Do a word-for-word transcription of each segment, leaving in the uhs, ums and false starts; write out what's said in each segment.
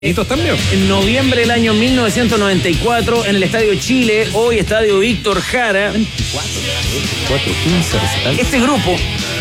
También. En noviembre del año mil novecientos noventa y cuatro, en el Estadio Chile, hoy Estadio Víctor Jara. veinticuatro, veinticuatro, quince recital. Este grupo,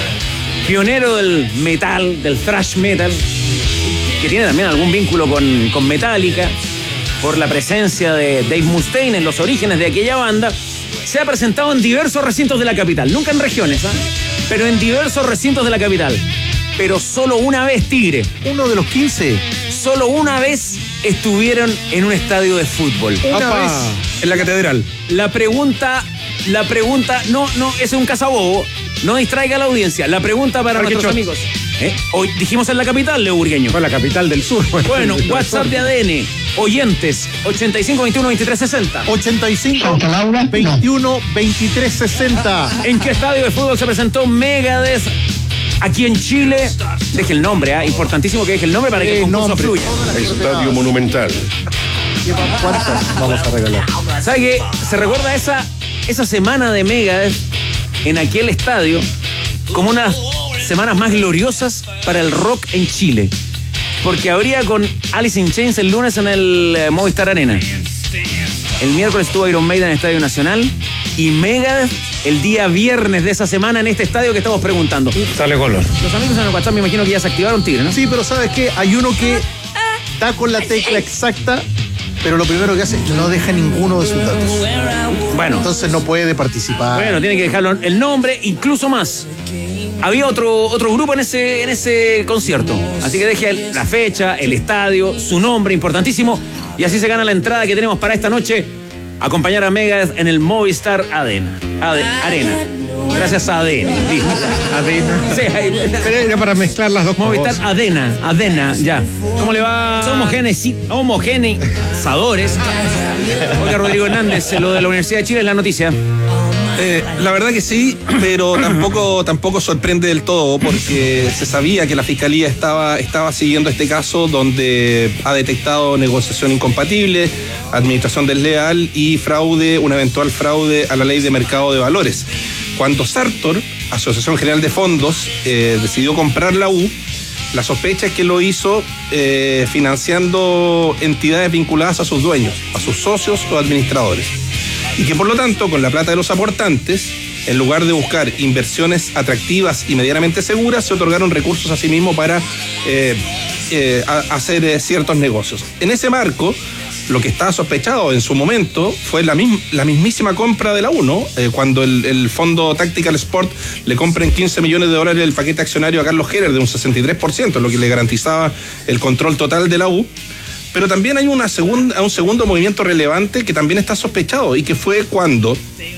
pionero del metal, del thrash metal, que tiene también algún vínculo con, con Metallica, por la presencia de Dave Mustaine en los orígenes de aquella banda, se ha presentado en diversos recintos de la capital, nunca en regiones, ¿eh? pero en diversos recintos de la capital. Pero solo una vez, Tigre. Uno de los quince. Solo una vez estuvieron en un estadio de fútbol. Una Apa, vez. en la catedral. La pregunta, la pregunta, no, no, es un cazabobo. No distraiga a la audiencia. La pregunta para Parque nuestros Chot. amigos. ¿Eh? Hoy dijimos en la capital, Leo Burgueño. Fue la capital del sur. Bueno, WhatsApp de A D N. Oyentes, ochenta y cinco, veintiuno, veintitrés, sesenta. ochenta y cinco, veintiuno, veintitrés, sesenta. ¿En qué estadio de fútbol se presentó Megadeth? Aquí en Chile, deje el nombre, ¿eh? Importantísimo que deje el nombre para que Eh, el concurso nombre. fluya. Estadio Monumental. ¿Cuántas vamos a regalar? ¿Sabe qué? Se recuerda esa, esa semana de Megadeth en aquel estadio como unas semanas más gloriosas para el rock en Chile. Porque habría con Alice in Chains el lunes en el eh, Movistar Arena. El miércoles estuvo Iron Maiden en el Estadio Nacional y Megadeth el día viernes de esa semana en este estadio que estamos preguntando. Sale color. Los amigos en el WhatsApp me imagino que ya se activaron, Tigre, ¿no? Sí, pero ¿sabes qué? Hay uno que da con la tecla exacta, pero lo primero que hace es no deja ninguno de sus datos. Bueno, Entonces no puede participar. bueno, tiene que dejarlo el nombre, incluso más. Había otro, otro grupo en ese, en ese concierto. Así que deje el- la fecha, el estadio, su nombre, importantísimo. Y así se gana la entrada que tenemos para esta noche. Acompañar a Megadeth en el Movistar Arena. Ade- Arena. Gracias a A D N. Sí. Adena. Sí, ahí- Pero era para mezclar las dos Movistar cosas. Adena, Adena, ya. ¿Cómo le va? Homogenesi- homogeneizadores. Oiga, Rodrigo Hernández, lo de la Universidad de Chile es la noticia. Eh, la verdad que sí, pero tampoco, tampoco sorprende del todo porque se sabía que la Fiscalía estaba, estaba siguiendo este caso donde ha detectado negociación incompatible, administración desleal y fraude, un eventual fraude a la ley de mercado de valores. Cuando Sartor, Asociación General de Fondos, eh, decidió comprar la U, la sospecha es que lo hizo eh, financiando entidades vinculadas a sus dueños, a sus socios o administradores. Y que por lo tanto, con la plata de los aportantes, en lugar de buscar inversiones atractivas y medianamente seguras, se otorgaron recursos a sí mismo para eh, eh, a- hacer eh, ciertos negocios. En ese marco, lo que estaba sospechado en su momento fue la, mism- la mismísima compra de la U, ¿no? Eh, cuando el, el fondo Tactical Sport le compra en quince millones de dólares el paquete accionario a Carlos Heller de un sesenta y tres por ciento, lo que le garantizaba el control total de la U. Pero también hay una segunda, un segundo movimiento relevante que también está sospechado y que fue cuando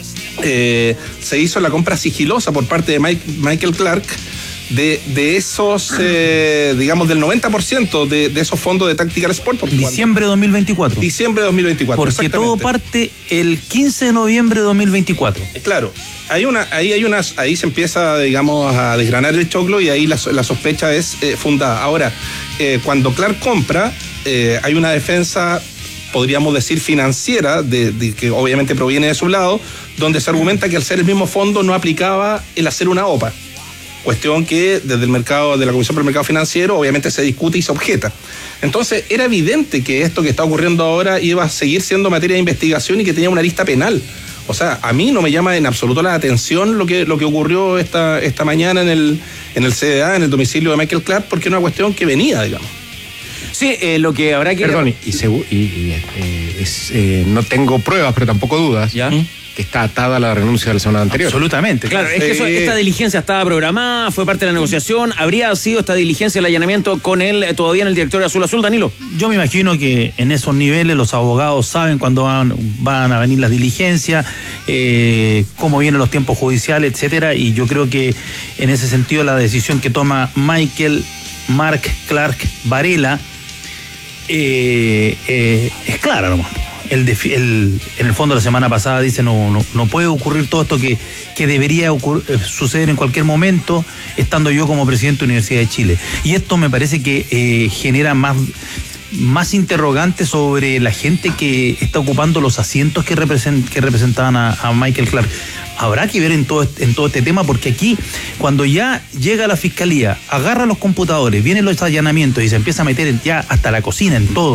eh, se hizo la compra sigilosa por parte de Mike- Michael Clark de, de esos, eh, digamos, del noventa por ciento de, de esos fondos de Tactical Sport. Porque Diciembre de dos mil veinticuatro. cuando- diciembre de dos mil veinticuatro. Porque todo parte el quince de noviembre de dos mil veinticuatro. Claro, hay una, ahí hay unas, ahí se empieza, digamos, a desgranar el choclo y ahí la, la sospecha es eh, fundada. Ahora, eh, cuando Clark compra, eh, hay una defensa, podríamos decir, financiera, de, de- que obviamente proviene de su lado, donde se argumenta que al ser el mismo fondo no aplicaba el hacer una O P A. Cuestión que desde el mercado, de la Comisión por el Mercado Financiero, obviamente se discute y se objeta. Entonces, era evidente que esto que está ocurriendo ahora iba a seguir siendo materia de investigación y que tenía una lista penal. O sea, a mí no me llama en absoluto la atención lo que, lo que ocurrió esta, esta mañana en el, en el C D A, en el domicilio de Michael Clark, porque era una cuestión que venía, digamos. Sí, eh, lo que habrá que... Perdón, y, y segu- y- y, eh, es, eh, no tengo pruebas, pero tampoco dudas, ¿Ya? que está atada a la renuncia de la semana anterior. Absolutamente. Claro, es que eso- Sí. esta diligencia estaba programada, fue parte de la negociación. ¿Habría sido esta diligencia, el allanamiento con él eh, todavía en el directorio Azul Azul, Danilo? Yo me imagino que en esos niveles los abogados saben cuándo van, van a venir las diligencias, eh, cómo vienen los tiempos judiciales, etcétera. Y yo creo que en ese sentido la decisión que toma Michael Mark Clark Varela eh, eh, es clara nomás. El, defi- el- en el fondo la semana pasada dice no, no, no puede ocurrir todo esto que, que debería ocurrir, eh, suceder en cualquier momento estando yo como presidente de la Universidad de Chile. Y esto me parece que eh, genera más, más interrogantes sobre la gente que está ocupando los asientos que, represent, que representaban a, a Michael Clark. habrá que ver en todo, en todo este tema, porque aquí, cuando ya llega la fiscalía, agarra los computadores, vienen los allanamientos y se empieza a meter en, ya hasta la cocina en todo,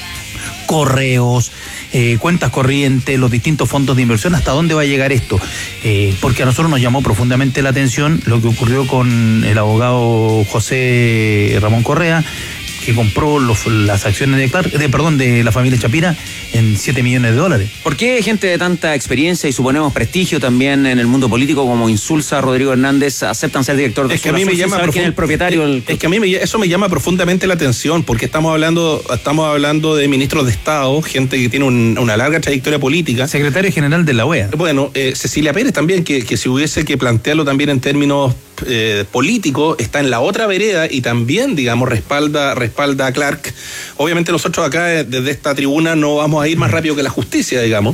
correos, eh, cuentas corrientes, los distintos fondos de inversión, ¿hasta dónde va a llegar esto? Eh, porque a nosotros nos llamó profundamente la atención lo que ocurrió con el abogado José Ramón Correa, que compró los, las acciones de, Clark, de, perdón, de la familia Chapira en siete millones de dólares. ¿Por qué gente de tanta experiencia y suponemos prestigio también en el mundo político como Insulza, Rodrigo Hernández, aceptan ser director de es que a mí me llama quién es el propietario? Es, es que a mí me, eso me llama profundamente la atención, porque estamos hablando estamos hablando de ministros de Estado, gente que tiene un, una larga trayectoria política. Secretario general de la O E A. Bueno, eh, Cecilia Pérez también, que, que si hubiese que plantearlo también en términos eh, políticos, está en la otra vereda y también, digamos, respalda, respalda a Clark. Obviamente nosotros acá eh, desde esta tribuna no vamos a ir más rápido que la justicia, digamos,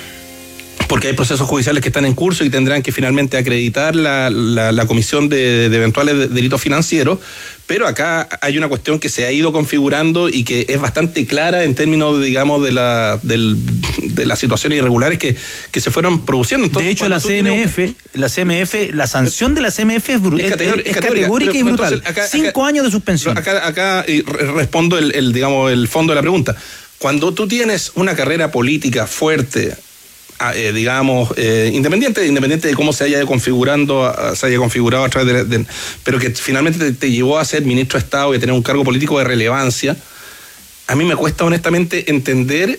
porque hay procesos judiciales que están en curso y tendrán que finalmente acreditar la, la, la comisión de, de eventuales delitos financieros, pero acá hay una cuestión que se ha ido configurando y que es bastante clara en términos, digamos, de la del, de las situaciones irregulares que, que se fueron produciendo. Entonces, de hecho, la C M F, un... la C M F, la sanción de la C M F es, bru- es, categórica, es, es categórica pero, y brutal. Entonces, acá, Cinco acá, años de suspensión. Acá, acá y respondo el, el, digamos, el fondo de la pregunta. Cuando tú tienes una carrera política fuerte, eh, digamos, eh, independiente, independiente de cómo se haya configurando, se haya configurado a través de, de pero que finalmente te, te llevó a ser ministro de Estado y a tener un cargo político de relevancia, a mí me cuesta honestamente entender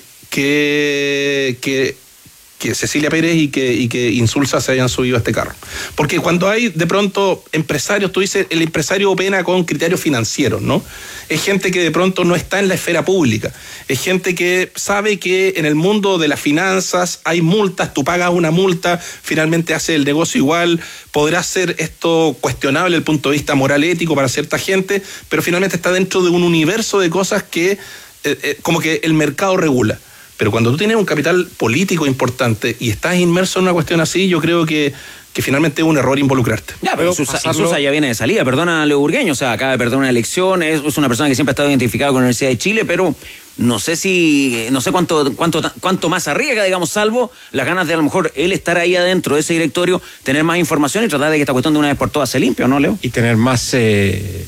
que, que, que Cecilia Pérez y que, y que Insulza se hayan subido a este carro. Porque cuando hay de pronto empresarios, tú dices, el empresario opera con criterios financieros, ¿no? Es gente que de pronto no está en la esfera pública. Es gente que sabe que en el mundo de las finanzas hay multas, tú pagas una multa, finalmente hace el negocio igual, podrá ser esto cuestionable desde el punto de vista moral, ético para cierta gente, pero finalmente está dentro de un universo de cosas que eh, eh, como que el mercado regula. Pero cuando tú tienes un capital político importante y estás inmerso en una cuestión así, yo creo que que finalmente es un error involucrarte. Ya, pero Insulza, Insulza ya viene de salida, perdona a Leo Burgueño, o sea, acaba de perder una elección, es, es una persona que siempre ha estado identificada con la Universidad de Chile, pero no sé si, no sé cuánto, cuánto, cuánto más arriesga, digamos, salvo las ganas de a lo mejor él estar ahí adentro de ese directorio, tener más información y tratar de que esta cuestión de una vez por todas se limpie, ¿o no, Leo? Y tener más... Eh...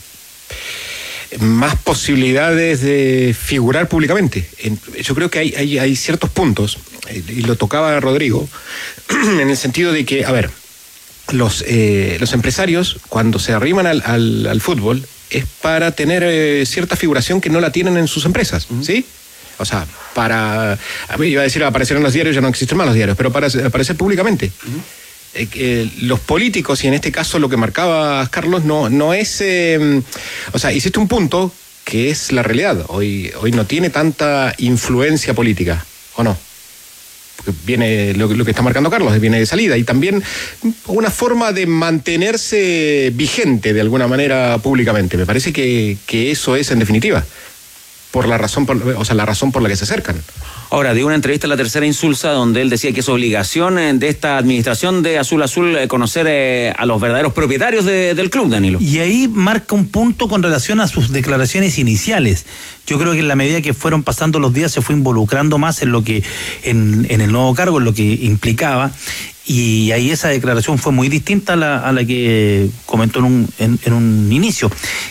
más posibilidades de figurar públicamente. Yo creo que hay, hay, hay ciertos puntos, y lo tocaba Rodrigo, en el sentido de que, a ver, los, eh, los empresarios, cuando se arriman al, al, al fútbol, es para tener eh, cierta figuración que no la tienen en sus empresas, uh-huh. ¿sí? O sea, para, a mí iba a decir aparecer en los diarios, ya no existen más los diarios, pero para aparecer públicamente. Uh-huh. Eh, eh, los políticos, y en este caso lo que marcaba Carlos, no, no es... Eh, o sea, hiciste un punto que es la realidad. Hoy, hoy no tiene tanta influencia política, ¿o no? Porque viene lo, lo que está marcando Carlos, viene de salida. Y también una forma de mantenerse vigente de alguna manera públicamente. Me parece que, que eso es en definitiva. Por la razón, por, o sea, la razón por la que se acercan. Ahora, dio una entrevista a La Tercera Insulza donde él decía que es obligación de esta administración de Azul Azul conocer eh, a los verdaderos propietarios de, del club, Danilo. Y ahí marca un punto con relación a sus declaraciones iniciales. Yo creo que en la medida que fueron pasando los días se fue involucrando más en lo que, en, en el nuevo cargo, en lo que implicaba. Y ahí esa declaración fue muy distinta a la, a la que comentó en un, en, en un inicio.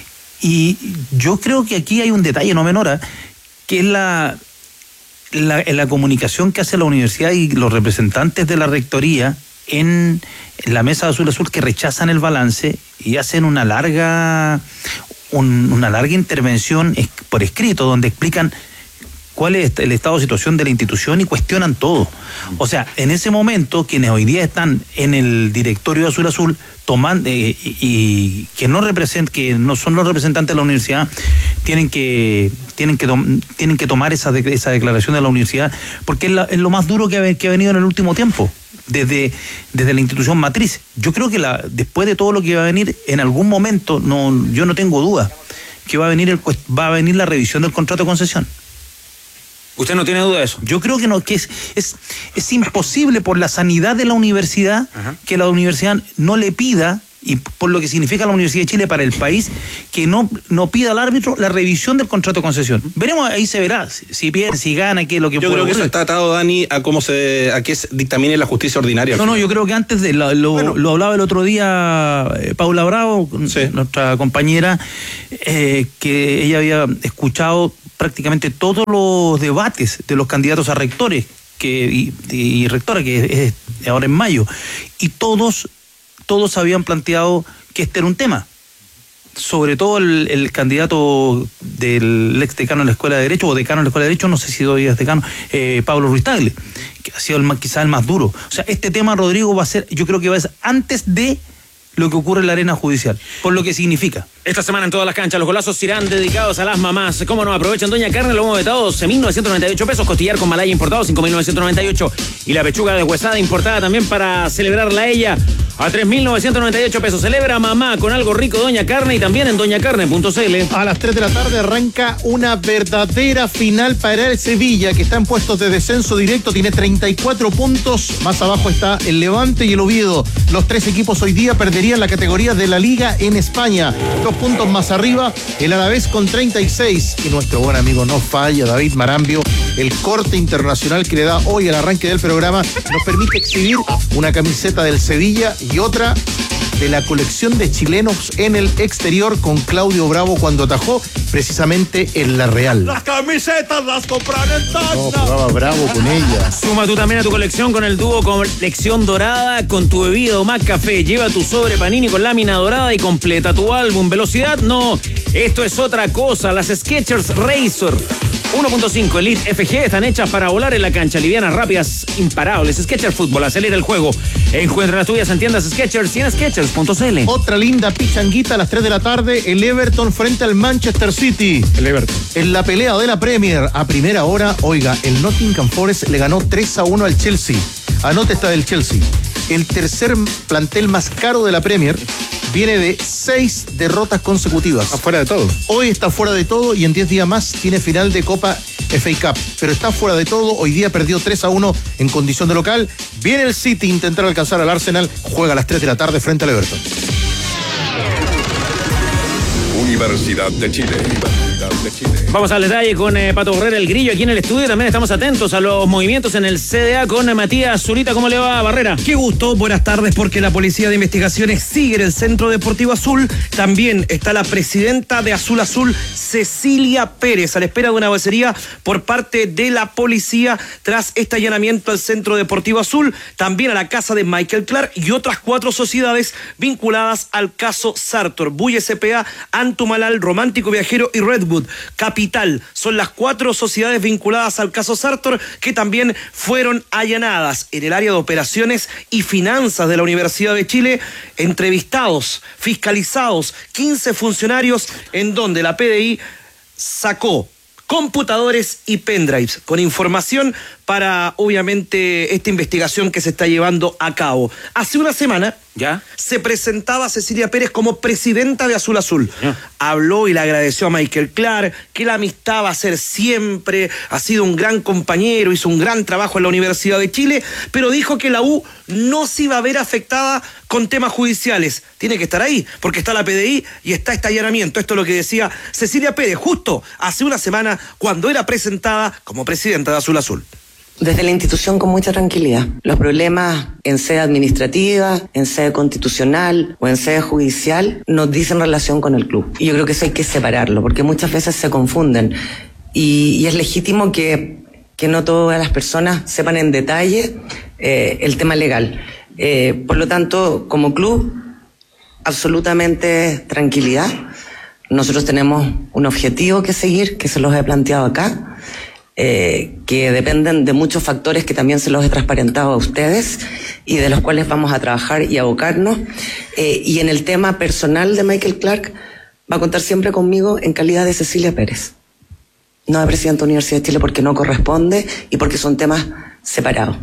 Y yo creo que aquí hay un detalle no menor, ¿eh? que es la, la, la comunicación que hace la universidad y los representantes de la rectoría en, en la mesa de Azul Azul, que rechazan el balance y hacen una larga, un, una larga intervención por escrito donde explican cuál es el estado de situación de la institución y cuestionan todo. O sea, en ese momento, quienes hoy día están en el directorio de Azul Azul, toman, eh, y, y que no represent, que no son los representantes de la universidad, tienen que, tienen que, tom, tienen que tomar esa, de, esa declaración de la universidad, porque es, la, es lo más duro que ha, que ha venido en el último tiempo, desde, desde la institución matriz. Yo creo que la, después de todo lo que va a venir, en algún momento, no, yo no tengo duda, que va a venir el, va a venir la revisión del contrato de concesión. ¿Usted no tiene duda de eso? Yo creo que no, que es, es, es imposible por la sanidad de la universidad, ajá, que la universidad no le pida y por lo que significa la Universidad de Chile para el país, que no, no pida al árbitro la revisión del contrato de concesión. Veremos, ahí se verá, si pierde, si gana, qué es lo que Yo puede creo que ocurrir. eso está atado, Dani, a cómo se, a que se dictamine la justicia ordinaria. No, no, yo creo que antes de lo, lo, Bueno. lo hablaba el otro día eh, Paula Bravo, Sí. nuestra compañera, eh, que ella había escuchado prácticamente todos los debates de los candidatos a rectores que y, y rectora, que es, es ahora en mayo, y todos, todos habían planteado que este era un tema. Sobre todo el, el candidato del ex decano de la Escuela de Derecho, o decano de la Escuela de Derecho, no sé si todavía es decano, eh, Pablo Ruiz Tagle, que ha sido el más, quizás el más duro. O sea, este tema, Rodrigo, va a ser, yo creo que va a ser antes de lo que ocurre en la arena judicial, por lo que significa. Esta semana en todas las canchas los golazos irán dedicados a las mamás. ¿Cómo no? Aprovechan Doña Carne, lo hemos vetado doce mil novecientos noventa y ocho pesos, costillar con malaya importado cinco mil novecientos noventa y ocho y la pechuga deshuesada importada también para celebrarla a ella a tres mil novecientos noventa y ocho pesos. Celebra mamá con algo rico Doña Carne y también en doña carne punto c l. A las tres de la tarde arranca una verdadera final para el Sevilla, que está en puestos de descenso directo, tiene treinta y cuatro puntos. Más abajo está el Levante y el Oviedo. Los tres equipos hoy día perderían la categoría de la Liga en España. Dos puntos más arriba, el Alavés con treinta y seis. Y nuestro buen amigo no falla, David Marambio, el corte internacional que le da hoy al arranque del programa, nos permite exhibir una camiseta del Sevilla y otra de la colección de chilenos en el exterior con Claudio Bravo cuando atajó precisamente en La Real. Las camisetas las compran en Tacna. No, jugaba Bravo con ella. Suma tú también a tu colección con el dúo Colección Dorada con tu bebida o más café. Lleva tu sobre Panini con lámina dorada y completa tu álbum. ¿Velocidad? No, esto es otra cosa. Las Skechers Razor uno punto cinco Elite F G están hechas para volar en la cancha, livianas, rápidas, imparables. Skechers Fútbol, acelera el juego. Encuentra las tuyas en tiendas Skechers y en skechers punto c l. Otra linda pichanguita a las tres de la tarde, el Everton frente al Manchester City. El Everton. En la pelea de la Premier, a primera hora, oiga, el Nottingham Forest le ganó tres a uno al Chelsea. Anote esta del Chelsea. El tercer plantel más caro de la Premier viene de seis derrotas consecutivas. Afuera de todo. Hoy está fuera de todo y en diez días más tiene final de Copa F A Cup. Pero está fuera de todo. Hoy día perdió tres a uno en condición de local. Viene el City a intentar alcanzar al Arsenal. Juega a las tres de la tarde frente al Everton. Universidad de Chile. Universidad de Chile. Vamos al detalle con eh, Pato Barrera, el Grillo, aquí en el estudio. También estamos atentos a los movimientos en el C D A con eh, Matías Zurita. ¿Cómo le va, Barrera? Qué gusto, buenas tardes, porque la Policía de Investigaciones sigue en el Centro Deportivo Azul. También está la presidenta de Azul Azul, Cecilia Pérez, a la espera de una vocería por parte de la policía tras este allanamiento al Centro Deportivo Azul, también a la casa de Michael Clark y otras cuatro sociedades vinculadas al caso Sartor, Buy S P A, Antumalal, Romántico Viajero y Redwood Capital. Son las cuatro sociedades vinculadas al caso Sartor que también fueron allanadas en el área de operaciones y finanzas de la Universidad de Chile. Entrevistados, fiscalizados, quince funcionarios en donde la P D I sacó computadores y pendrives con información para, obviamente, esta investigación que se está llevando a cabo. Hace una semana ¿Ya? se presentaba Cecilia Pérez como presidenta de Azul Azul. Ya. Habló y le agradeció a Michael Clark, que la amistad va a ser siempre, ha sido un gran compañero, hizo un gran trabajo en la Universidad de Chile, pero dijo que la U no se iba a ver afectada con temas judiciales. Tiene que estar ahí, porque está la P D I y está este allanamiento. Esto es lo que decía Cecilia Pérez justo hace una semana cuando era presentada como presidenta de Azul Azul. Desde la institución con mucha tranquilidad. Los problemas en sede administrativa, en sede constitucional o en sede judicial nos dicen relación con el club. Y yo creo que eso hay que separarlo, porque muchas veces se confunden. Y, y es legítimo que, que no todas las personas sepan en detalle eh, el tema legal. Eh, por lo tanto, como club, absolutamente tranquilidad. Nosotros tenemos un objetivo que seguir, que se los he planteado acá. Eh, que dependen de muchos factores que también se los he transparentado a ustedes y de los cuales vamos a trabajar y abocarnos. Eh, y en el tema personal de Michael Clark, va a contar siempre conmigo en calidad de Cecilia Pérez, no de presidenta de la Universidad de Chile, porque no corresponde y porque son temas separados.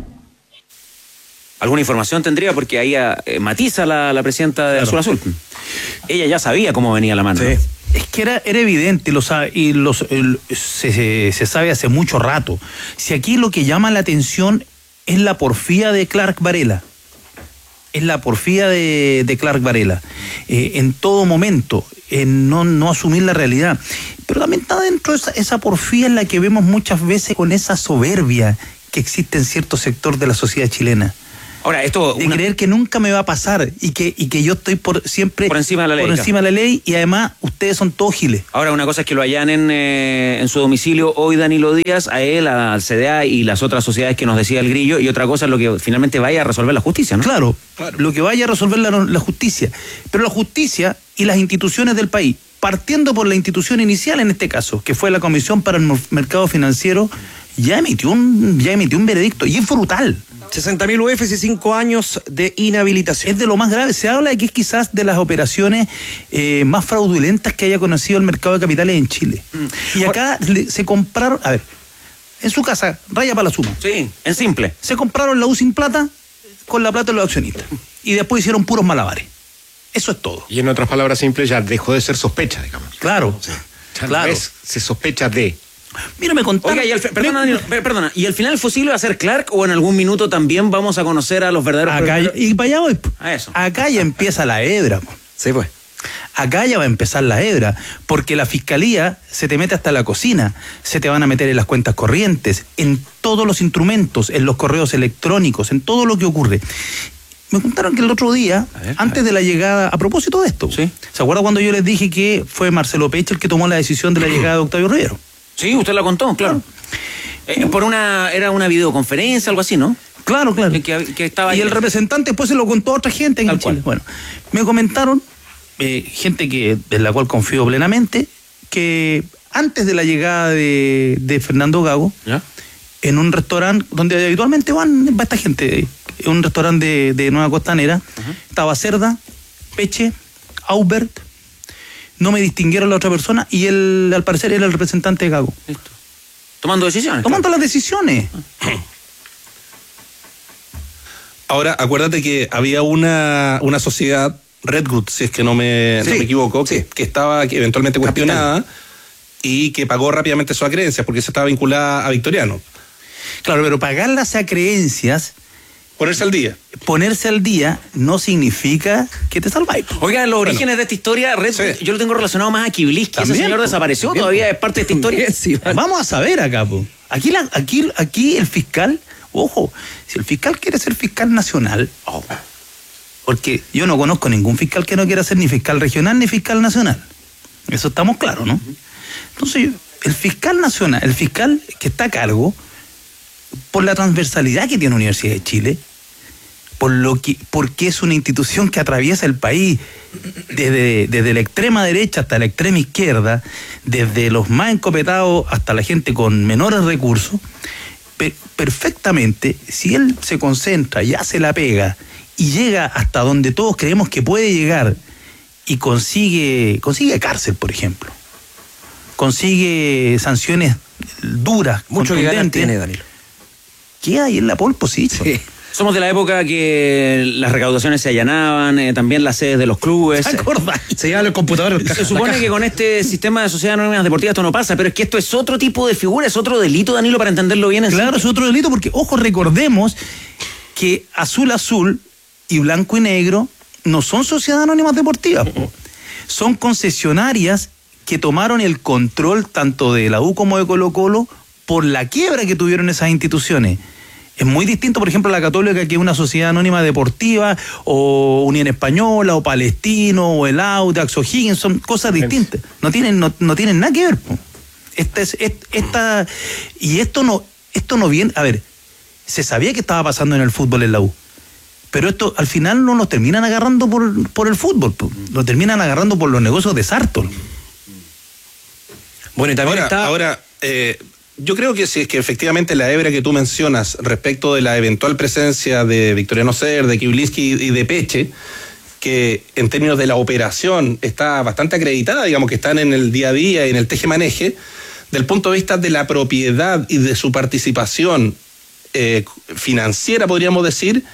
¿Alguna información tendría? Porque ahí eh, matiza la, la presidenta de Claro. Azul Azul. Ella ya sabía cómo venía la mano. Sí. Es que era, era evidente, lo sabe, y los, el, se, se sabe hace mucho rato. Si aquí lo que llama la atención es la porfía de Clark Varela. es la porfía de, de Clark Varela. Eh, en todo momento, en no, no asumir la realidad. Pero también está dentro de esa, esa porfía en la que vemos muchas veces con esa soberbia que existe en cierto sector de la sociedad chilena. Ahora, esto... De una... creer que nunca me va a pasar y que, y que yo estoy por siempre... Por encima de la ley. Por encima de la ley y además ustedes son todos giles. Ahora, una cosa es que lo allanen eh, en su domicilio hoy Danilo Díaz, a él, al C D A y las otras sociedades que nos decía el Grillo, y otra cosa es lo que finalmente vaya a resolver la justicia, ¿no? Claro, claro. Lo que vaya a resolver la, la justicia. Pero la justicia y las instituciones del país, partiendo por la institución inicial en este caso, que fue la Comisión para el Mercado Financiero, ya emitió un, ya emitió un veredicto, y es brutal. sesenta mil U Fs y cinco años de inhabilitación. Es de lo más grave. Se habla de que es quizás de las operaciones eh, más fraudulentas que haya conocido el mercado de capitales en Chile. Mm. Y acá le, se compraron, a ver, en su casa, raya para la suma. Sí, en simple. Se compraron la U sin plata con la plata de los accionistas. Y después hicieron puros malabares. Eso es todo. Y en otras palabras simples, ya dejó de ser sospecha, digamos. Claro, sí. Ya claro. No es, se sospecha de... Mira, me contaron... Oiga, y al, perdona, Danilo, perdona, ¿y al final el fusil va a ser Clark o en algún minuto también vamos a conocer a los verdaderos... Acá, y para allá voy. A eso. Acá ya empieza la hebra. Sí, pues. Acá ya va a empezar la hebra, porque la fiscalía se te mete hasta la cocina, se te van a meter en las cuentas corrientes, en todos los instrumentos, en los correos electrónicos, en todo lo que ocurre. Me contaron que el otro día, ver, antes de la llegada, a propósito de esto, ¿sí? ¿Se acuerda cuando yo les dije que fue Marcelo Peche el que tomó la decisión de la llegada de Octavio Rivero? Sí, usted la contó, claro. Eh, por una, era una videoconferencia, algo así, ¿no? Claro, claro. Que, que estaba y el representante después se lo contó a otra gente en Tal Chile. Cual. Bueno, me comentaron, eh, gente que de la cual confío plenamente, que antes de la llegada de, de Fernando Gago, ¿ya? En un restaurante donde habitualmente van, va esta gente, en un restaurante de, de Nueva Costanera, uh-huh. Estaba Cerda, Peche, Aubert, no me distinguieron la otra persona y él, al parecer, era el representante de Gago. Listo. Tomando decisiones. Tomando claro. las decisiones. Ahora, acuérdate que había una, una sociedad, Redwood, si es que no me, sí. no me equivoco, sí. que, que estaba eventualmente cuestionada Capital. Y que pagó rápidamente sus acreencias porque se estaba vinculada a Victoriano. Claro, pero pagarlas a creencias... Ponerse al día. Ponerse al día no significa que te salváis. Oiga, los bueno, orígenes de esta historia, Red, sí. yo lo tengo relacionado más a Kiblis, que ese señor desapareció, también. Todavía es parte de esta historia. Sí, vale. Vamos a saber acá, po. Aquí, la, aquí, aquí el fiscal, ojo, si el fiscal quiere ser fiscal nacional, oh, porque yo no conozco ningún fiscal que no quiera ser ni fiscal regional ni fiscal nacional. Eso estamos claros, ¿no? Entonces, el fiscal nacional, el fiscal que está a cargo, por la transversalidad que tiene la Universidad de Chile, por lo que, porque es una institución que atraviesa el país desde, desde la extrema derecha hasta la extrema izquierda, desde los más encopetados hasta la gente con menores recursos, per, perfectamente, si él se concentra y hace la pega y llega hasta donde todos creemos que puede llegar y consigue, consigue cárcel, por ejemplo, consigue sanciones duras, mucho que ganar tiene, Danilo. Queda ahí en la pole position. Sí. Somos de la época que las recaudaciones se allanaban, eh, también las sedes de los clubes. ¿Se acuerdan? Se llevan los computadores. Se supone que con este sistema de sociedades anónimas deportivas esto no pasa, pero es que esto es otro tipo de figura, es otro delito, Danilo, para entenderlo bien. Claro, es otro delito porque, ojo, recordemos que Azul Azul y Blanco y Negro no son sociedades anónimas deportivas, uh-huh. Son concesionarias que tomaron el control tanto de la U como de Colo Colo por la quiebra que tuvieron esas instituciones. Es muy distinto, por ejemplo, a la Católica, que es una sociedad anónima deportiva, o Unión Española, o Palestino, o el Audax, o Higgins, son cosas distintas. No tienen, no, no tienen nada que ver. Esta es, esta, y esto no, esto no viene, a ver, se sabía que estaba pasando en el fútbol en la U, pero esto al final no nos terminan agarrando por, por el fútbol, lo terminan agarrando por los negocios de Sartor. Bueno, y también ahora, está... Ahora, eh... yo creo que si es que efectivamente la hebra que tú mencionas respecto de la eventual presencia de Victoriano Ser, de Kiblinski y de Peche, que en términos de la operación está bastante acreditada, digamos que están en el día a día y en el teje-maneje, del punto de vista de la propiedad y de su participación eh, financiera, podríamos decir,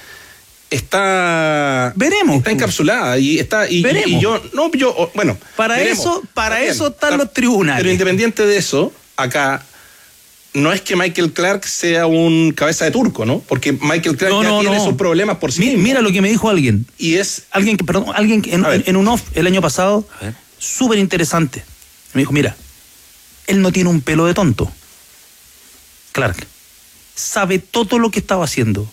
está veremos está encapsulada y está y, veremos. y yo no yo bueno para veremos. eso para También, eso están está, los tribunales, pero independiente de eso, acá no es que Michael Clark sea un cabeza de turco, ¿no? Porque Michael Clark no, ya no, tiene no. sus problemas por sí Mi, mismo. Mira lo que me dijo alguien. Y es... Alguien que, perdón, alguien que en, en, en un off el año pasado, súper interesante. Me dijo, mira, él no tiene un pelo de tonto. Clark sabe todo lo que estaba haciendo.